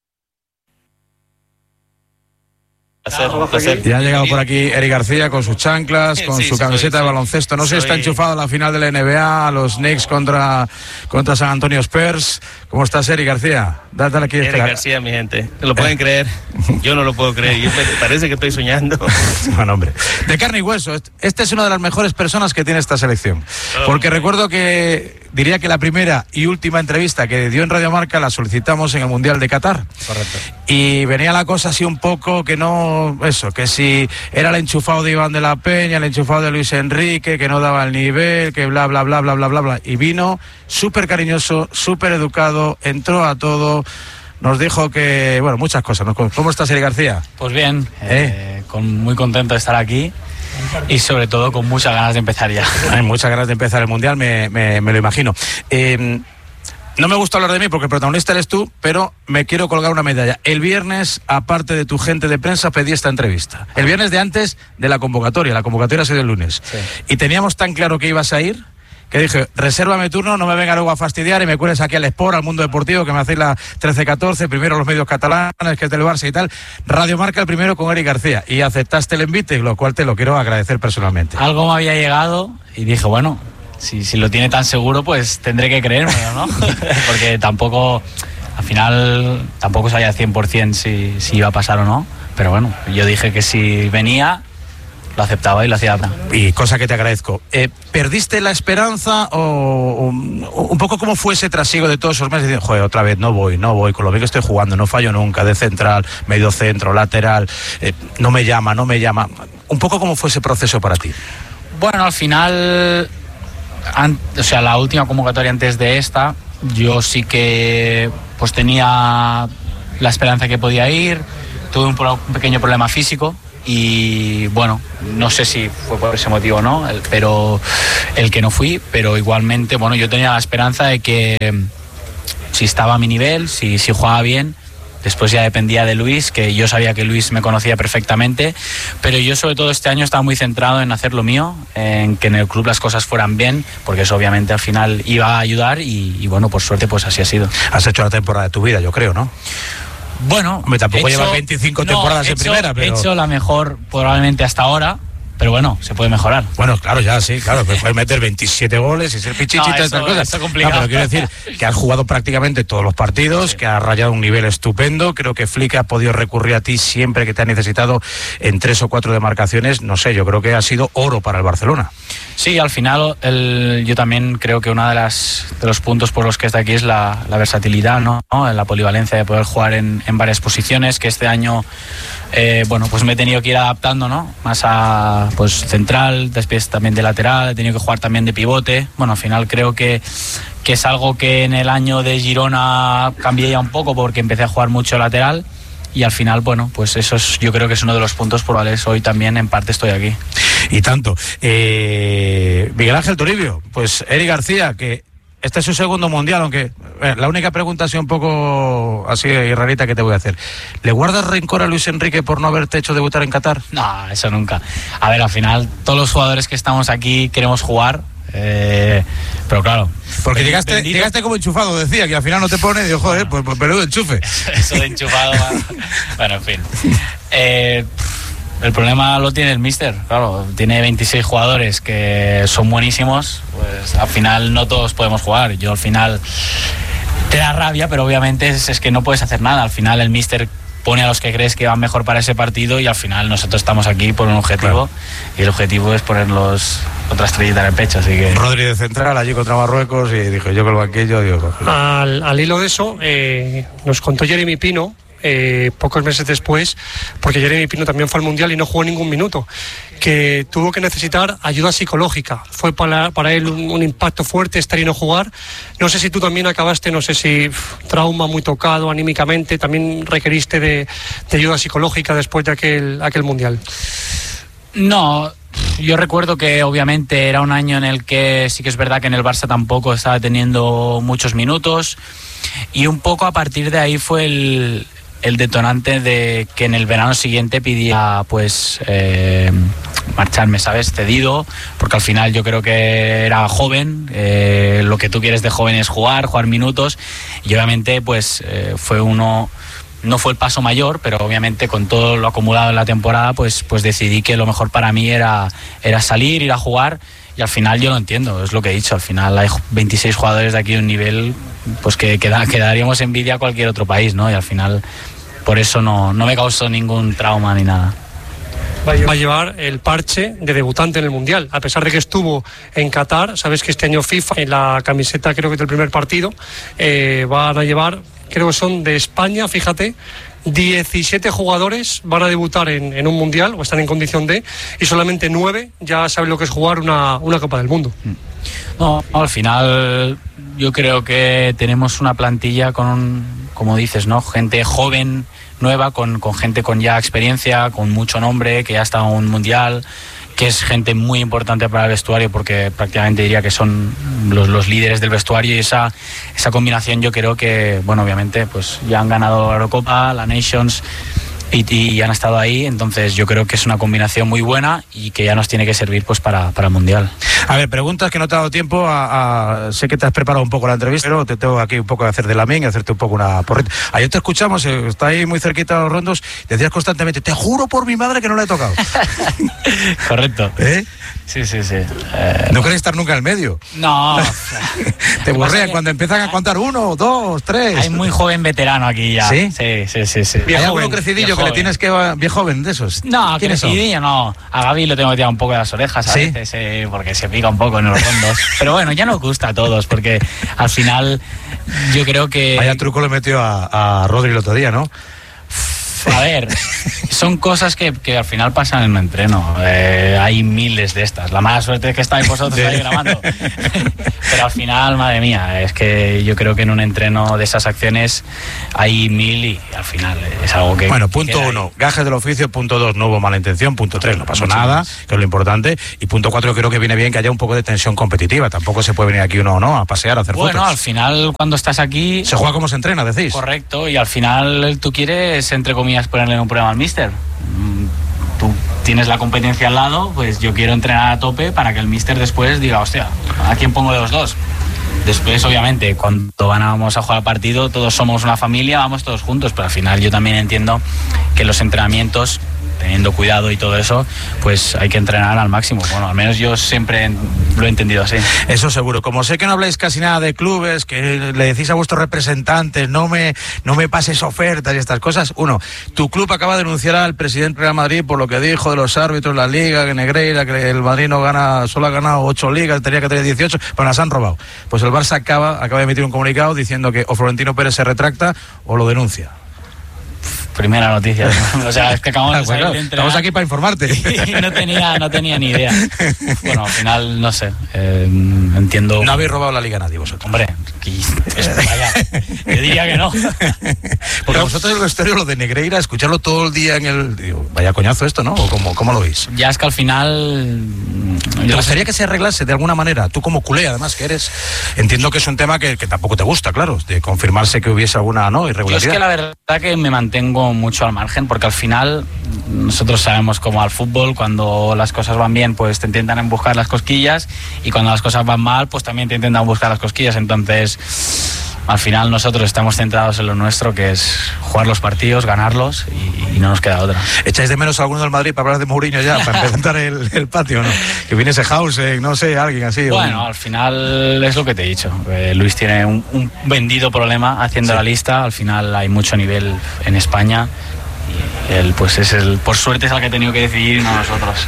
Ya ha llegado por aquí Eric García con sus chanclas, con su camiseta de baloncesto. No sé, está enchufado a la final de la NBA, a los Knicks contra San Antonio Spurs. ¿Cómo estás, Eric García? Dale aquí. Eric García, mi gente. ¿Lo pueden creer? Yo no lo puedo creer. Parece que estoy soñando. Bueno, hombre. De carne y hueso. Este es una de las mejores personas que tiene esta selección. Porque recuerdo que, diría que la primera y última entrevista que dio en Radio Marca la solicitamos en el Mundial de Qatar. Correcto. Y venía la cosa así un poco que no... Eso, que si era el enchufado de Iván de la Peña, el enchufado de Luis Enrique, que no daba el nivel, que bla, bla, bla, bla, bla, bla, bla. Y vino súper cariñoso, súper educado, entró a todo, nos dijo que, bueno, muchas cosas. ¿Cómo estás, Eric García? Pues bien, muy contento de estar aquí y sobre todo con muchas ganas de empezar ya. Hay muchas ganas de empezar el Mundial, me lo imagino. No me gusta hablar de mí porque el protagonista eres tú, pero me quiero colgar una medalla. El viernes, aparte de tu gente de prensa, pedí esta entrevista. El viernes de antes de la convocatoria ha sido el lunes. Sí. Y teníamos tan claro que ibas a ir, que dije, resérvame turno, no me venga luego a fastidiar y me cueles aquí al Sport, al Mundo Deportivo, que me hacéis la 13-14, primero los medios catalanes, que es del Barça y tal. Radio Marca el primero con Eric García. Y aceptaste el invite, lo cual te lo quiero agradecer personalmente. Algo me había llegado y dije, bueno... Si lo tiene tan seguro, pues tendré que creérmelo, ¿no? Porque tampoco, al final, tampoco sabía al 100% si iba a pasar o no. Pero bueno, yo dije que si venía, lo aceptaba y lo hacía. Y cosa que te agradezco. ¿Perdiste la esperanza o un poco cómo fue ese trasiego de todos esos meses? Diciendo, joder, otra vez no voy, con lo bien que estoy jugando, no fallo nunca, de central, medio centro, lateral, no me llama. Un poco cómo fue ese proceso para ti. Bueno, al final, o sea, la última convocatoria antes de esta, yo sí que pues tenía la esperanza que podía ir, tuve un pequeño problema físico y bueno, no sé si fue por ese motivo o no, pero el que no fui, pero igualmente, bueno, yo tenía la esperanza de que si estaba a mi nivel, si jugaba bien. Después ya dependía de Luis, que yo sabía que Luis me conocía perfectamente, pero yo sobre todo este año estaba muy centrado en hacer lo mío, en que en el club las cosas fueran bien, porque eso obviamente al final iba a ayudar y bueno, por suerte pues así ha sido. Has hecho la temporada de tu vida, yo creo, ¿no? Bueno, tampoco llevas 25 temporadas en primera, pero... He hecho la mejor probablemente hasta ahora, pero bueno, se puede mejorar. Bueno, claro, ya sí, claro, pero puedes meter 27 goles y ser pichichi y todas estas cosas. Eso complicado. No, pero quiero decir que has jugado prácticamente todos los partidos, sí, que has rayado un nivel estupendo. Creo que Flick ha podido recurrir a ti siempre que te ha necesitado en 3 o 4 demarcaciones. No sé, yo creo que ha sido oro para el Barcelona. Sí, al final yo también creo que uno de los puntos por los que está aquí es la versatilidad, ¿no? La polivalencia de poder jugar en varias posiciones, que este año bueno, pues me he tenido que ir adaptando, ¿no? Más a pues central, después también de lateral, he tenido que jugar también de pivote. Bueno, al final creo que es algo que en el año de Girona cambié ya un poco porque empecé a jugar mucho lateral y al final, bueno, pues eso yo creo que es uno de los puntos por los cuales hoy también en parte estoy aquí. Y tanto. Miguel Ángel Toribio, pues Eric García, que este es su segundo mundial, aunque la única pregunta así un poco así rarita que te voy a hacer. ¿Le guardas rencor a Luis Enrique por no haberte hecho debutar en Qatar? No, eso nunca. A ver, al final todos los jugadores que estamos aquí queremos jugar, pero claro. Porque llegaste como enchufado, decía, que al final no te pone, digo, joder, pues peludo enchufe. Eso de enchufado, bueno, en fin. El problema lo tiene el míster, claro, tiene 26 jugadores que son buenísimos, pues al final no todos podemos jugar. Yo al final te da rabia, pero obviamente es que no puedes hacer nada. Al final el míster pone a los que crees que van mejor para ese partido y al final nosotros estamos aquí por un objetivo, claro, y el objetivo es ponerlos otra estrellita en el pecho, así que... Rodri de central allí contra Marruecos y dijo yo con el banquillo, digo... Al hilo de eso, nos contó Jeremy Pino, pocos meses después, porque Jeremy Pino también fue al Mundial y no jugó ningún minuto, que tuvo que necesitar ayuda psicológica. Fue para él un impacto fuerte estar y no jugar. No sé si tú también acabaste, no sé si trauma, muy tocado anímicamente, también requeriste de ayuda psicológica después de aquel Mundial. No, yo recuerdo que obviamente era un año en el que sí que es verdad que en el Barça tampoco estaba teniendo muchos minutos y un poco a partir de ahí fue el detonante de que en el verano siguiente pidiera pues marcharme, ¿sabes? Cedido, porque al final yo creo que era joven, lo que tú quieres de joven es jugar minutos y obviamente pues no fue el paso mayor, pero obviamente con todo lo acumulado en la temporada pues decidí que lo mejor para mí era salir, ir a jugar. Y al final yo lo entiendo, es lo que he dicho, al final hay 26 jugadores de aquí de un nivel pues que daríamos envidia a cualquier otro país, ¿no? Y al final por eso no me causó ningún trauma ni nada. Va a llevar el parche de debutante en el Mundial, a pesar de que estuvo en Qatar. Sabes que este año FIFA, en la camiseta creo que del primer partido, van a llevar, creo que son de España, fíjate, 17 jugadores van a debutar en un Mundial o están en condición de, y solamente 9 ya saben lo que es jugar una Copa del Mundo. No, al final yo creo que tenemos una plantilla como dices, ¿no? Gente joven, nueva, con gente con ya experiencia, con mucho nombre, que ya ha estado en un Mundial, que es gente muy importante para el vestuario porque prácticamente diría que son los líderes del vestuario y esa combinación yo creo que, bueno, obviamente pues ya han ganado la Eurocopa, la Nations y han estado ahí, entonces yo creo que es una combinación muy buena y que ya nos tiene que servir pues para el Mundial. A ver, preguntas que no te ha dado tiempo sé que te has preparado un poco la entrevista, pero te tengo aquí un poco de hacer de lamín y hacerte un poco una porrita. Ayer te escuchamos, está ahí muy cerquita de los rondos, decías constantemente, te juro por mi madre que no le he tocado. Correcto. Sí. ¿No queréis estar nunca en el medio? No. Te borrean cuando empiezan a contar 1, 2, 3. Hay muy joven veterano aquí ya. ¿Sí? Sí. ¿Hay alguno crecidillo que le tienes que bien joven de esos? No, crecidillo no. A Gaby lo tengo que tirar un poco de las orejas a veces, porque se pica un poco en los rondos. Pero bueno, ya nos gusta a todos, porque al final yo creo que... Vaya truco le metió a Rodri el otro día, ¿no? A ver, son cosas que al final pasan en un entreno. Hay miles de estas. La mala suerte es que estáis vosotros ahí grabando. Pero al final, madre mía, es que yo creo que en un entreno de esas acciones hay 1000 y al final es algo que... Bueno, punto 1, gajes del oficio. Punto 2, no hubo mala intención. Punto 3, no pasó nada, que es lo importante. Y punto 4, creo que viene bien que haya un poco de tensión competitiva. Tampoco se puede venir aquí uno a pasear, a hacer fotos. Bueno, al final, cuando estás aquí... Se juega como se entrena, decís. Correcto, y al final tú quieres, entre comillas, ponerle un problema al míster. Tú tienes la competencia al lado, pues yo quiero entrenar a tope para que el míster después diga, hostia, ¿a quién pongo de los dos? Después, obviamente, cuando vamos a jugar al partido, todos somos una familia, vamos todos juntos, pero al final yo también entiendo que los entrenamientos, teniendo cuidado y todo eso, pues hay que entrenar al máximo. Bueno, al menos yo siempre lo he entendido así. Eso seguro. Como sé que no habláis casi nada de clubes, que le decís a vuestros representantes, no me pases ofertas y estas cosas. Uno, tu club acaba de denunciar al presidente del Real Madrid por lo que dijo de los árbitros, la Liga, que Negreira, que el Madrid solo ha ganado 8 ligas, tenía que tener 18, pero las han robado. Pues el Barça acaba de emitir un comunicado diciendo que o Florentino Pérez se retracta o lo denuncia. Primera noticia. O sea, es que acabamos de salir de entrenar. Estamos aquí para informarte. Y no tenía ni idea. Bueno, al final, no sé. Entiendo. No habéis robado la Liga a nadie vosotros. Hombre, vaya, yo diría que no. Porque vosotros en el exterior, lo de Negreira, escucharlo todo el día en el... Digo, vaya coñazo esto, ¿no? ¿O cómo lo veis? Ya es que al final... ¿Te gustaría que se arreglase de alguna manera? Tú como culé, además, que eres... Entiendo que es un tema que tampoco te gusta, claro, de confirmarse que hubiese alguna irregularidad. Yo es que la verdad que me mantengo mucho al margen, porque al final nosotros sabemos cómo al fútbol, cuando las cosas van bien, pues te intentan buscar las cosquillas, y cuando las cosas van mal, pues también te intentan buscar las cosquillas. Entonces, al final nosotros estamos centrados en lo nuestro, que es jugar los partidos, ganarlos, y no nos queda otra. ¿Echáis de menos a alguno del Madrid para hablar de Mourinho ya, para empezar el patio, no? Que viene ese House, no sé, alguien así. Bueno, al final es lo que te he dicho. Luis tiene un vendido problema haciendo la lista. Al final hay mucho nivel en España. Y él, pues por suerte es el que ha tenido que decidir, y no nosotros.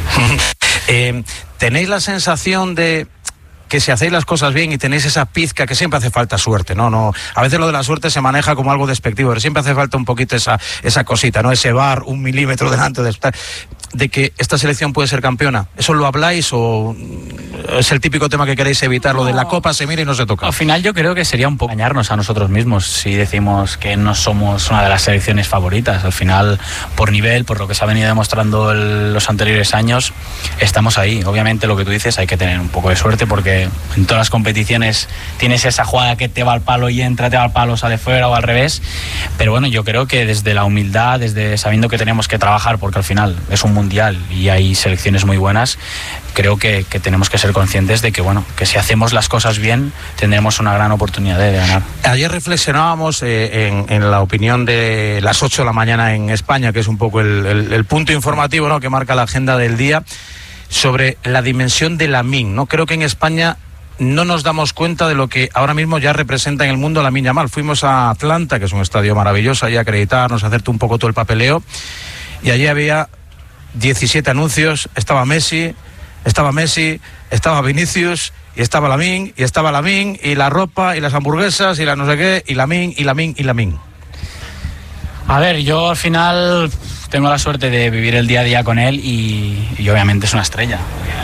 ¿Tenéis la sensación de que si hacéis las cosas bien y tenéis esa pizca, que siempre hace falta suerte, ¿no? A veces lo de la suerte se maneja como algo despectivo, pero siempre hace falta un poquito esa cosita, ¿no? Ese bar, 1 milímetro delante de que esta selección puede ser campeona? ¿Eso lo habláis o es el típico tema que queréis evitar, lo de la Copa se mira y no se toca? Al final yo creo que sería un poco engañarnos a nosotros mismos si decimos que no somos una de las selecciones favoritas. Al final, por nivel, por lo que se ha venido demostrando los anteriores años, estamos ahí. Obviamente, lo que tú dices, hay que tener un poco de suerte, porque en todas las competiciones tienes esa jugada que te va al palo y entra, te va al palo, sale fuera, o al revés. Pero bueno, yo creo que desde la humildad, desde sabiendo que tenemos que trabajar, porque al final es un mundial y hay selecciones muy buenas, creo que tenemos que ser conscientes de que, bueno, que si hacemos las cosas bien, tendremos una gran oportunidad de ganar. Ayer reflexionábamos en la opinión de las 8 de la mañana en España, que es un poco el punto informativo, ¿no?, que marca la agenda del día, sobre la dimensión de Lamine, ¿no? Creo que en España no nos damos cuenta de lo que ahora mismo ya representa en el mundo Lamine Yamal. Fuimos a Atlanta, que es un estadio maravilloso, ahí a acreditarnos, a hacerte un poco todo el papeleo, y allí había 17 anuncios, estaba Messi, estaba Vinicius, y estaba Lamine, y la ropa, y las hamburguesas, y la no sé qué, y Lamine. A ver, yo al final tengo la suerte de vivir el día a día con él, y obviamente es una estrella.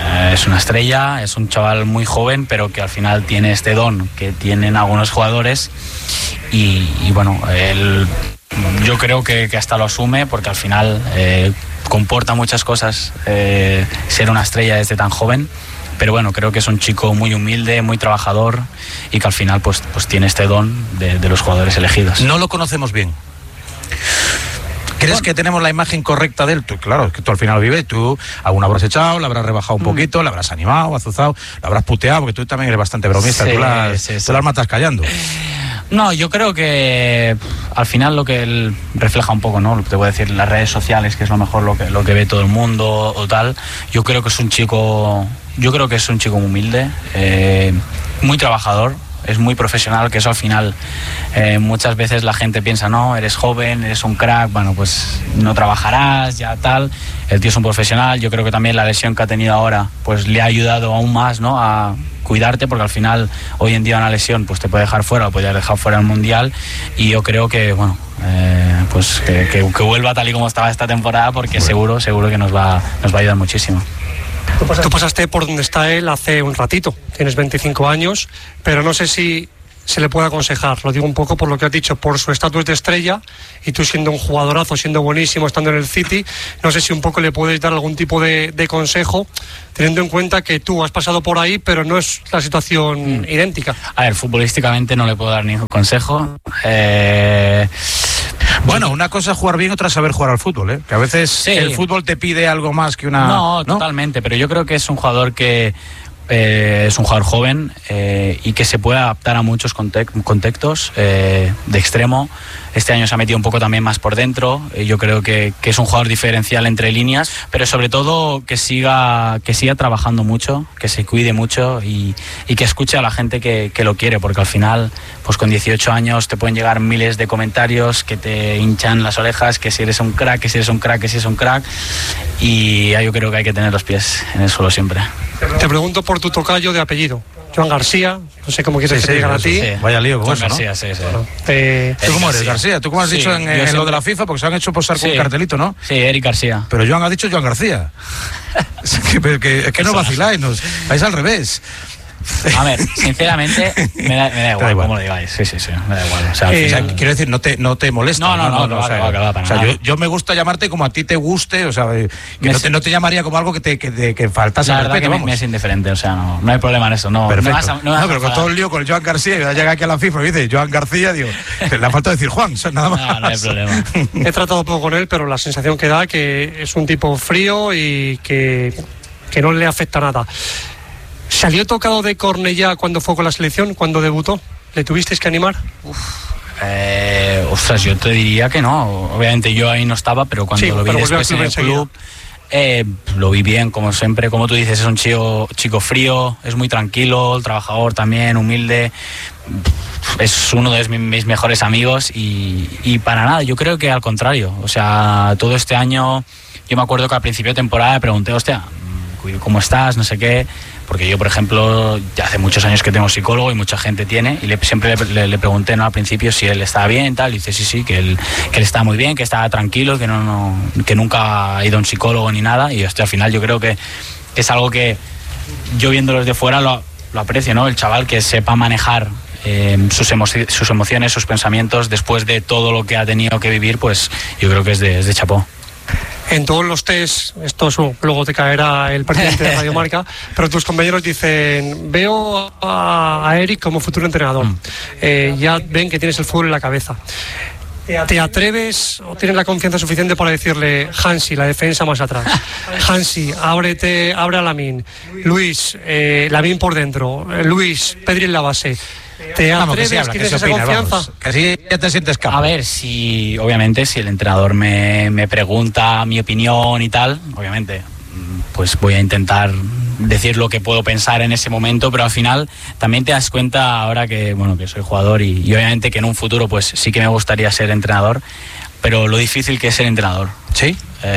Es un chaval muy joven, pero que al final tiene este don que tienen algunos jugadores, y bueno, él, yo creo que hasta lo asume, porque al final comporta muchas cosas ser una estrella desde tan joven. Pero bueno, creo que es un chico muy humilde, muy trabajador, y que al final pues tiene este don de los jugadores elegidos. No lo conocemos bien. ¿Crees que tenemos la imagen correcta de él? Tú, claro, que tú al final lo vives, tú alguna habrás echado, la habrás rebajado un poquito, la habrás animado, azuzado, la habrás puteado, porque tú también eres bastante bromista, sí, tú las matas callando. No, yo creo que al final lo que él refleja un poco, ¿no? Te voy a decir, las redes sociales, que es lo mejor lo que ve todo el mundo o tal. Yo creo que es un chico muy humilde, muy trabajador. Es muy profesional, que eso al final muchas veces la gente piensa, no, eres joven, eres un crack, bueno, pues no trabajarás, ya tal. El tío es un profesional. Yo creo que también la lesión que ha tenido ahora pues le ha ayudado aún más, ¿no?, a cuidarte, porque al final hoy en día una lesión pues te puede dejar fuera o puede dejar fuera el Mundial, y yo creo que bueno, pues que vuelva tal y como estaba esta temporada, porque seguro que nos va a ayudar muchísimo. Tú pasaste por donde está él hace un ratito, tienes 25 años, pero no sé si se le puede aconsejar, lo digo un poco por lo que has dicho, por su estatus de estrella, y tú siendo un jugadorazo, siendo buenísimo, estando en el City, no sé si un poco le puedes dar algún tipo de consejo, teniendo en cuenta que tú has pasado por ahí, pero no es la situación idéntica. A ver, futbolísticamente no le puedo dar ningún consejo. Bueno, una cosa es jugar bien, otra es saber jugar al fútbol, ¿eh? Que a veces sí, el fútbol te pide algo más que una... No, totalmente, pero yo creo que es un jugador que... es un jugador joven y que se puede adaptar a muchos contextos de extremo. Este año se ha metido un poco también más por dentro. Yo creo que es un jugador diferencial entre líneas, pero sobre todo que siga trabajando mucho, que se cuide mucho y que escuche a la gente que lo quiere, porque al final, pues con 18 años te pueden llegar miles de comentarios que te hinchan las orejas, que si eres un crack, que si eres un crack, que si eres un crack, y yo creo que hay que tener los pies en el suelo siempre. Te pregunto por tu tocayo de apellido, Joan García, no sé cómo quieres que te digan a ti. Sí. Vaya lío con eso, García, ¿no? Sí. Bueno, ¿Tú cómo eres, García? ¿Tú cómo has dicho en lo de la FIFA? Porque se han hecho posar con un cartelito, ¿no? Sí, Eric García. Pero Joan ha dicho Joan García. Es que no vaciláis, vais al revés. A ver, sinceramente, me da igual cómo lo digáis. Sí, me da igual. O sea, quiero decir, no te molesta. No, yo me gusta llamarte como a ti te guste, o sea, que no te llamaría como algo que faltase al respeto. Me es indiferente, o sea, no hay problema en eso. No, perfecto. Pero con todo el lío con Joan García, llega aquí a la FIFA y dice Joan García, digo, le ha faltado decir Juan, nada más. No hay problema. He tratado poco con él, pero la sensación que da que es un tipo frío y que no le afecta nada. ¿Salió tocado de Cornellá cuando fue con la selección, cuando debutó? ¿Le tuvisteis que animar? Ostras, yo te diría que no. Obviamente yo ahí no estaba, pero cuando lo vi después en el club, lo vi bien, como siempre. Como tú dices, es un chico frío, es muy tranquilo, trabajador también, humilde. Es uno de mis mejores amigos y para nada, yo creo que al contrario. O sea, todo este año, yo me acuerdo que al principio de temporada le pregunté, hostia, ¿cómo estás? No sé qué. Porque yo, por ejemplo, ya hace muchos años que tengo psicólogo y mucha gente tiene, y siempre le pregunté, ¿no?, al principio si él estaba bien, tal, y dice sí, que él está muy bien, que está tranquilo, que nunca ha ido a un psicólogo ni nada, y al final yo creo que es algo que yo viéndolo desde fuera lo aprecio, ¿no? El chaval que sepa manejar sus emociones, sus pensamientos después de todo lo que ha tenido que vivir, pues yo creo que es de chapó. En todos los test, luego te caerá el presidente de Radio Marca, pero tus compañeros dicen, veo a Eric como futuro entrenador, ya ven que tienes el fútbol en la cabeza. ¿Te atreves o tienes la confianza suficiente para decirle, Hansi, la defensa más atrás, Hansi, abre a Lamine, Luis, Lamine por dentro, Luis, Pedri en la base? ¿Te atreves? ¿Tienes esa confianza? Que así ya te sientes capaz. A ver, obviamente, si el entrenador me pregunta mi opinión y tal, obviamente, pues voy a intentar decir lo que puedo pensar en ese momento, pero al final también te das cuenta ahora que soy jugador y obviamente que en un futuro pues sí que me gustaría ser entrenador, pero lo difícil que es ser entrenador. Sí.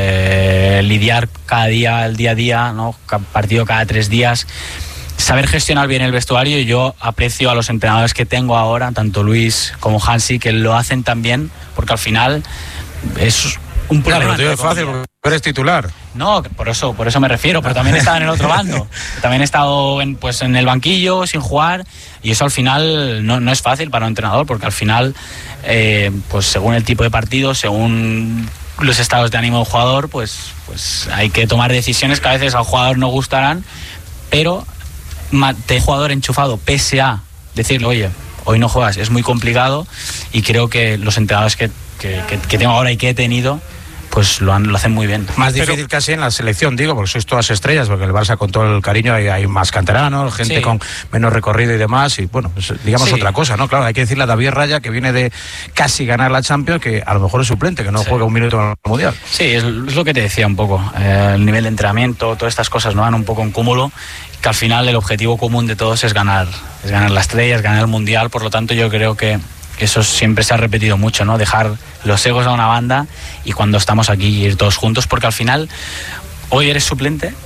Lidiar cada día, el día a día, ¿no? Partido cada 3 días. Saber gestionar bien el vestuario, y yo aprecio a los entrenadores que tengo ahora, tanto Luis como Hansi, que lo hacen tan bien, porque al final es un problema. Pero es fácil, porque eres titular. No, por eso me refiero, pero también he estado en el otro bando. También he estado en el banquillo, sin jugar, y eso al final no es fácil para un entrenador, porque al final, pues según el tipo de partido, según los estados de ánimo del jugador, pues hay que tomar decisiones que a veces al jugador no gustarán, pero tener jugador enchufado pese a decirle, oye, hoy no juegas, es muy complicado, y creo que los entrenadores que tengo ahora y que he tenido pues lo hacen muy bien. Más difícil casi en la selección, digo, porque sois todas estrellas, porque el Barça, con todo el cariño, hay más canteranos, gente con menos recorrido y demás, y bueno, pues, digamos otra cosa, ¿no? Claro, hay que decirle a David Raya, que viene de casi ganar la Champions, que a lo mejor es suplente, que no juega un minuto en el Mundial. Sí, es lo que te decía un poco, el nivel de entrenamiento, todas estas cosas no van un poco en cúmulo, que al final el objetivo común de todos es ganar la estrella, es ganar el Mundial. Por lo tanto yo creo que eso siempre se ha repetido mucho, ¿no? Dejar los egos a una banda y cuando estamos aquí ir todos juntos, porque al final hoy eres suplente,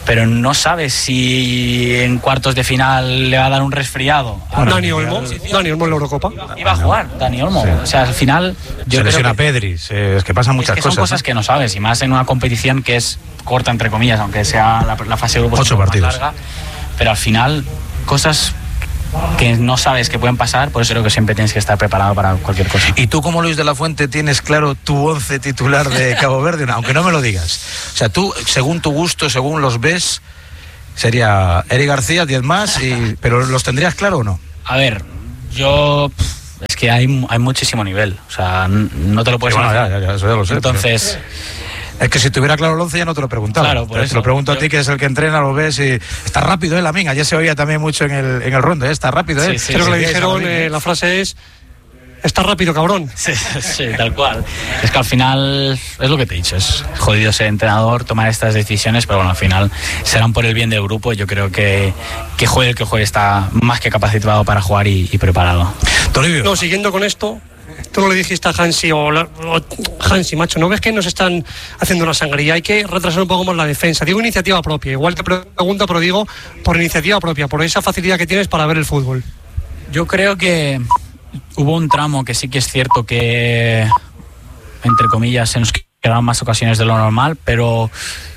pero no sabes si en cuartos de final le va a dar un resfriado. Dani Olmo en la Eurocopa. Iba a jugar Dani Olmo. O sea, al final... Se lesiona Pedri, es que pasan muchas cosas. Son cosas que no sabes, y más en una competición que es corta, entre comillas, aunque sea la fase de grupos 8 partidos. Más larga, pero al final, cosas que no sabes que pueden pasar, por eso creo que siempre tienes que estar preparado para cualquier cosa. ¿Y tú, como Luis de la Fuente, tienes claro tu 11 titular de Cabo Verde? Aunque no me lo digas. O sea, tú, según tu gusto, según los ves, sería Eric García, 10 más, pero ¿los tendrías claro o no? A ver, yo... Es que hay muchísimo nivel. O sea, no te lo puedes imaginar. Ya, eso ya lo sé. Entonces... Es que si tuviera claro el 11 ya no te lo preguntaba. Claro, por eso. Te lo pregunto a ti, que es el que entrena, lo ves y... Está rápido, Lamine. Ayer se oía también mucho en el rondo, Está rápido, Sí, creo que le dijeron, la frase es... Está rápido, cabrón. Sí, tal cual. Es que al final, es lo que te he dicho, es jodido ser entrenador, tomar estas decisiones, pero bueno, al final serán por el bien del grupo. Yo creo que juegue el que juegue está más que capacitado para jugar y preparado. Toribio. No, siguiendo con esto... Tú no le dijiste a Hansi Hansi, macho, ¿no ves que nos están haciendo una sangría? Hay que retrasar un poco más la defensa. Digo iniciativa propia, igual te pregunto, pero digo por iniciativa propia, por esa facilidad que tienes para ver el fútbol. Yo creo que hubo un tramo que sí que es cierto que, entre comillas, se nos quedaron más ocasiones de lo normal, pero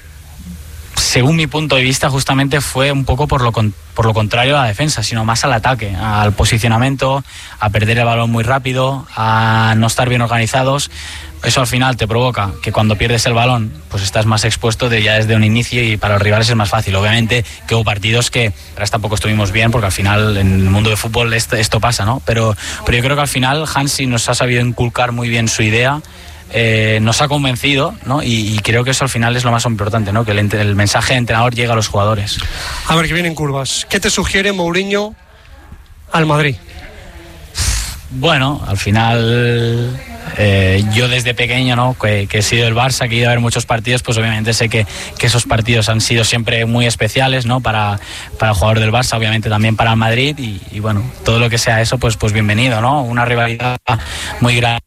según mi punto de vista justamente fue un poco por lo contrario a la defensa, sino más al ataque, al posicionamiento, a perder el balón muy rápido, a no estar bien organizados. Eso al final te provoca que cuando pierdes el balón pues estás más expuesto ya desde un inicio, y para los rivales es más fácil. Obviamente que hubo partidos que tampoco estuvimos bien, porque al final en el mundo del fútbol esto pasa, ¿no? Pero yo creo que al final Hansi nos ha sabido inculcar muy bien su idea. Nos ha convencido, ¿no? Y creo que eso al final es lo más importante, ¿no? Que el mensaje de entrenador llega a los jugadores. A ver, que vienen curvas. ¿Qué te sugiere Mourinho al Madrid? Bueno, al final yo desde pequeño, ¿no? Que he sido del Barça, que he ido a ver muchos partidos, pues obviamente sé que esos partidos han sido siempre muy especiales, ¿no? Para el jugador del Barça, obviamente también para el Madrid, y bueno, todo lo que sea eso, pues bienvenido, ¿no? Una rivalidad muy grande.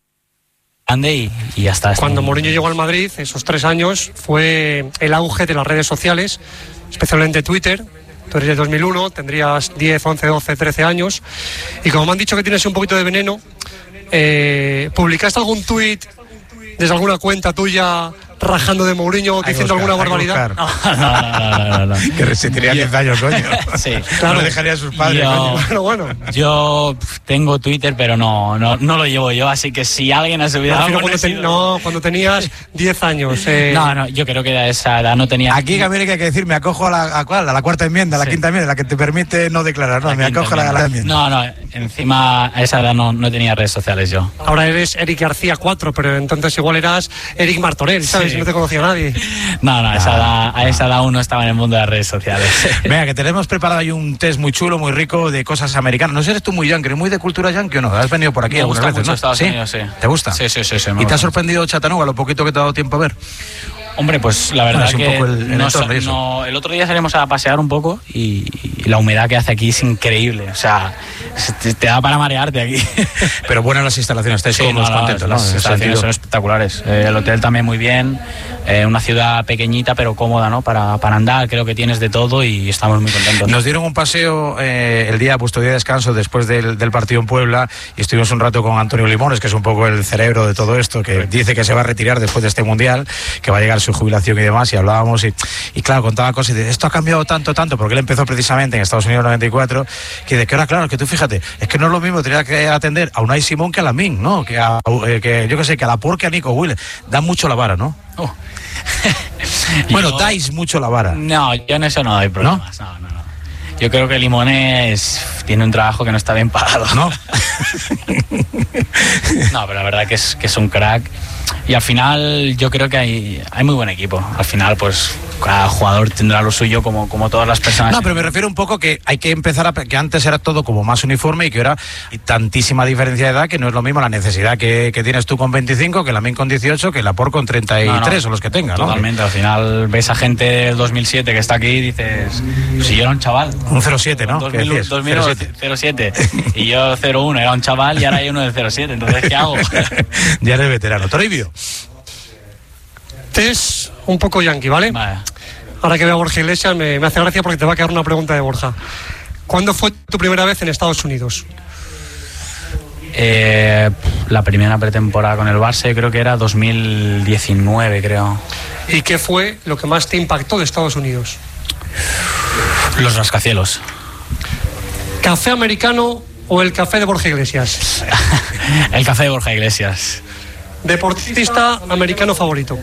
Y ya está. Cuando Mourinho llegó al Madrid, esos 3 años, fue el auge de las redes sociales, especialmente Twitter. Tú eres de 2001, tendrías 10, 11, 12, 13 años. Y como me han dicho que tienes un poquito de veneno, ¿publicaste algún tuit desde alguna cuenta tuya rajando de Mourinho, diciendo alguna barbaridad? No. Que se tenía 10 años, coño. Sí, claro. No le dejaría a sus padres, coño. Bueno. Yo tengo Twitter, pero no lo llevo yo, así que si alguien ha subido algo... Cuando tenías 10 años. No, yo creo que a esa edad no tenía... Aquí, Gabriel, que hay que decir, me acojo a la cuarta enmienda, a la quinta enmienda, la que te permite no declarar, ¿no? Me acojo a la enmienda. No, encima a esa edad no tenía redes sociales yo. Ahora eres Eric García 4, pero entonces igual eras Eric Martorell, ¿sabes? Sí. No te conocía nadie. No, a esa edad uno estaba en el mundo de las redes sociales. Venga, que tenemos preparado ahí un test muy chulo, muy rico de cosas americanas. No sé, eres tú muy yankee, muy de cultura yankee o no. Has venido por aquí algunas veces, mucho ¿no? Estados Unidos, sí. ¿Te gusta? Sí. ¿Y te ha sorprendido Chattanooga, lo poquito que te ha dado tiempo a ver? Hombre, pues la verdad es un que poco el otro día salimos a pasear un poco y la humedad que hace aquí es increíble. O sea, te da para marearte aquí. Pero buenas las instalaciones, estáis cómodos, contentos, ¿no? Las instalaciones son espectaculares. El hotel también muy bien. Una ciudad pequeñita pero cómoda, ¿no? Para andar, creo que tienes de todo y estamos muy contentos. Nos dieron un paseo el día, vuestro día de descanso, después del partido en Puebla, y estuvimos un rato con Antonio Limones, que es un poco el cerebro de todo esto, que dice que se va a retirar después de este mundial, que va a llegar su jubilación y demás, y hablábamos y claro, contaba cosas y de esto ha cambiado tanto, porque él empezó precisamente en Estados Unidos en 94, que de que ahora, claro, que tú fíjate, es que no es lo mismo tener que atender a Unai Simón que a Lamine, ¿no? Que yo que sé, que a Laporte, que a Nico Williams. Dan mucho la vara, ¿no? Bueno, dais mucho la vara. No, yo en eso no doy problemas. No. Yo creo que Limones tiene un trabajo que no está bien pagado. ¿No? No, pero la verdad que es un crack. Y al final yo creo que hay muy buen equipo. Al final, pues cada jugador tendrá lo suyo como todas las personas. No, pero me refiero un poco que hay que empezar que antes era todo como más uniforme y que ahora hay tantísima diferencia de edad que no es lo mismo la necesidad que tienes tú con 25, que Lamine con 18, que Laporte con 33 o los que tenga, ¿no? Totalmente, al final ves a gente del 2007 que está aquí y dices, si yo era un chaval. Un 07, ¿no? 07. Y yo 01, era un chaval y ahora hay uno del 07, entonces ¿qué hago? Ya eres veterano. Toribio. Es un poco yankee, ¿vale? Ahora que veo a Borja Iglesias me hace gracia porque te va a quedar una pregunta de Borja. ¿Cuándo fue tu primera vez en Estados Unidos? La primera pretemporada con el Barça creo que era 2019, creo. ¿Y qué fue lo que más te impactó de Estados Unidos? Los rascacielos. ¿Café americano o el café de Borja Iglesias? El café de Borja Iglesias. ¿Deportista americano favorito?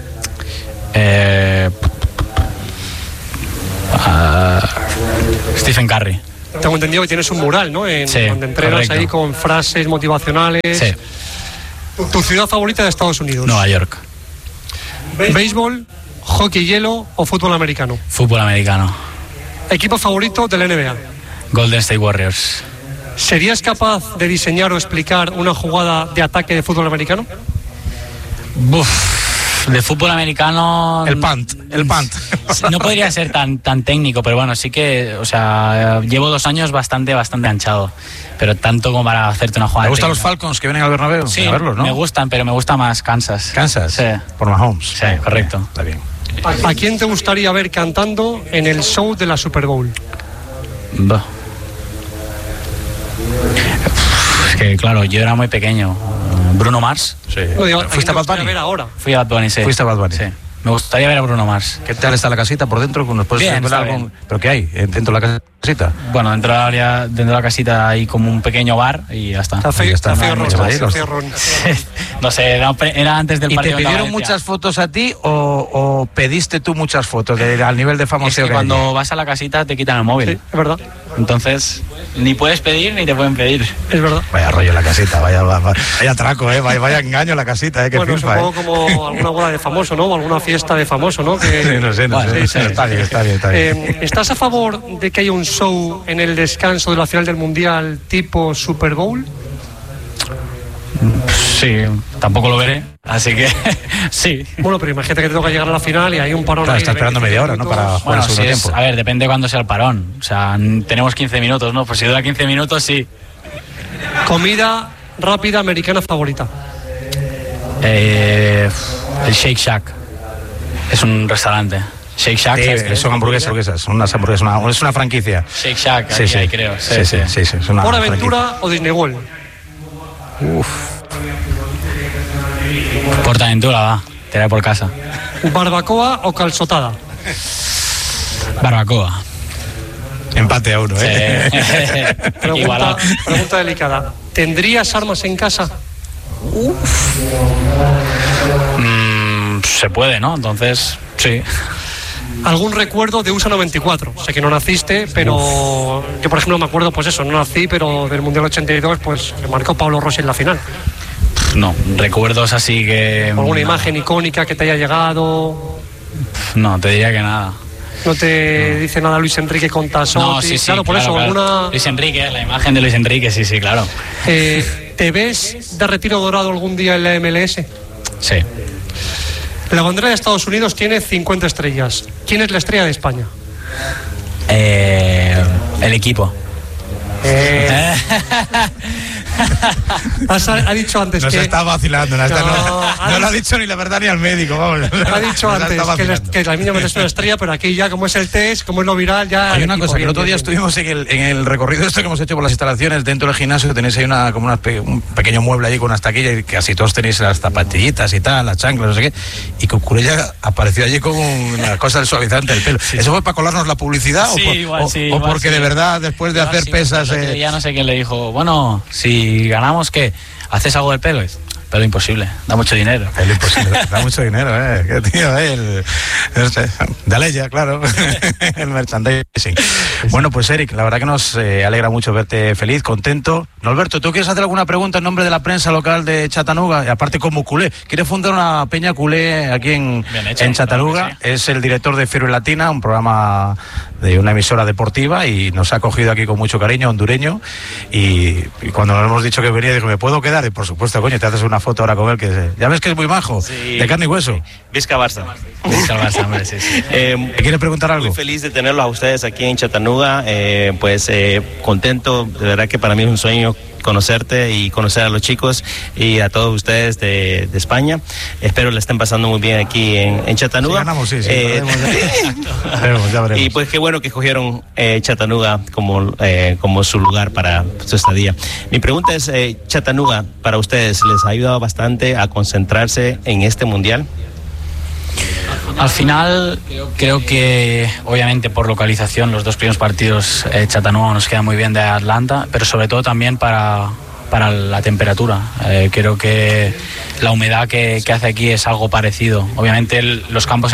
Stephen Curry. Tengo entendido que tienes un mural, ¿no? Sí, donde entrenas correcto. ahí con frases motivacionales. Sí. ¿Tu ciudad favorita de Estados Unidos? Nueva York. ¿Béisbol, hockey hielo o fútbol americano? Fútbol americano. ¿Equipo favorito de la NBA? Golden State Warriors. ¿Serías capaz de diseñar o explicar una jugada de ataque de fútbol americano? De fútbol americano... El punt. No podría ser tan técnico, pero bueno, sí que, o sea, llevo 2 años bastante anchado, pero tanto como para hacerte una jugada. ¿Te gustan técnica. los Falcons que vienen al Bernabéu? Sí, a verlos, ¿no? me gustan, pero me gusta más Kansas. ¿Kansas? Sí. Por Mahomes. Sí, correcto. Está bien. ¿A quién te gustaría ver cantando en el show de la Super Bowl? Es que, claro, yo era muy pequeño. Bruno Mars. Sí. No, digo, ¿Fuiste a Bad Bunny? ver ahora. Fui a Bad Bunny, sí. ¿Fuiste a Bad Bunny? Sí. Me gustaría ver a Bruno Mars. ¿Qué tal está la casita por dentro? ¿Nos puedes Bien, revelar está algo? bien. ¿Pero qué hay dentro de la casita? Bueno, dentro de la casita hay como un pequeño bar y ya está. Café, Ahí está, café no, ron, no, no, café ron. No sé, era antes del ¿Y te partido. contra pidieron Valencia. muchas fotos a ti o pediste tú muchas fotos al nivel de Es famoseo que que hay? cuando vas a la casita te quitan el móvil. Sí, es verdad. Entonces, ni puedes pedir ni te pueden pedir. Es verdad. Vaya rollo la casita, vaya traco, vaya engaño la casita, qué Bueno, FIFA, supongo como alguna boda de famoso, ¿no? O alguna fiesta de famoso, ¿no? Que... Sí, no sé. Vale, Sí, está bien. ¿Estás a favor de que haya un show en el descanso de la final del Mundial tipo Super Bowl? Sí, tampoco lo veré, así que sí. Bueno, pero imagínate que te toca llegar a la final y hay un parón. Claro, ahí está de esperando 25 media hora, ¿no? minutos. Para jugar Bueno, el segundo tiempo. a ver, depende cuándo sea el parón. O sea, tenemos 15 minutos, ¿no? Pues si dura 15 minutos, sí. Comida rápida americana favorita. El Shake Shack. Es un restaurante. Shake Shack. ¿sabes qué es? Son hamburguesas, son unas hamburguesas, es una franquicia. Shake Shack, Sí, aquí sí. hay, creo. Sí, es una ¿Por franquicia. Aventura o Disney World? Portaventura, va. Te iré por casa. ¿Barbacoa o calzotada? Barbacoa. Empate a uno, ¿eh? Igualado. Pregunta delicada. ¿Tendrías armas en casa? Se puede, ¿no? Entonces, sí. ¿Algún recuerdo de USA 94? Sé que no naciste, pero yo, por ejemplo, me acuerdo, pues eso, no nací, pero del Mundial 82, pues me marcó Pablo Rossi en la final. No, recuerdos así que... ¿Alguna imagen icónica que te haya llegado? No, te diría que nada. ¿No te dice nada Luis Enrique con Tasotti? No, sí, claro, por eso, claro. alguna... Luis Enrique, la imagen de Luis Enrique, sí, claro. ¿Te ves de retiro dorado algún día en la MLS? Sí. La bandera de Estados Unidos tiene 50 estrellas. ¿Quién es la estrella de España? El equipo. Ha dicho antes Nos que... está vacilando, no lo ha dicho ni la verdad ni al médico, vamos. Ha dicho Nos antes está vacilando. que la niña es una estrella, pero aquí ya como es el test, como es lo viral, ya... Hay una equipo cosa, que el bien, otro día bien. estuvimos en el recorrido este que hemos hecho por las instalaciones dentro del gimnasio, tenéis ahí un pequeño mueble allí con unas taquillas y casi todos tenéis las zapatillitas y tal, las chanclas, no sé qué, y que Cucurella apareció allí con una cosa del suavizante del pelo. ¿Eso fue para colarnos la publicidad Sí, o porque de verdad después de hacer pesas... Ya no sé quién le dijo, bueno, si ganamos, ¿qué? ¿Haces algo del pelo? Pero imposible, da mucho dinero. Pelo imposible, da mucho dinero, qué tío, de Aleya, claro, el merchandising. Bueno, pues Eric, la verdad que nos alegra mucho verte feliz, contento. Norberto, ¿tú quieres hacer alguna pregunta en nombre de la prensa local de Chattanooga? Y aparte como culé, ¿quieres fundar una peña culé aquí en Chattanooga? Claro que Es el director de Fiebre Latina, un programa de una emisora deportiva, y nos ha acogido aquí con mucho cariño, hondureño, y cuando nos hemos dicho que venía, dijo, ¿me puedo quedar? Y por supuesto, coño, te haces una foto ahora con él, que ya ves que es muy majo, de carne y hueso. Visca Barça. Visca Barça, hombre, sí. ¿Me quieres preguntar algo? Muy feliz de tenerlos a ustedes aquí en Chattanooga, contento, de verdad que para mí es un sueño conocerte y conocer a los chicos y a todos ustedes de España. Espero le estén pasando muy bien aquí en Chattanooga. Si ganamos, sí, ya veremos. Y pues qué bueno que escogieron Chattanooga como su lugar para su estadía. Mi pregunta es, Chattanooga, para ustedes, ¿les ha ayudado bastante a concentrarse en este mundial? Al final, creo que obviamente por localización los 2 primeros partidos Chattanooga nos queda muy bien de Atlanta, pero sobre todo también para la temperatura. Creo que la humedad que hace aquí es algo parecido. Obviamente los campos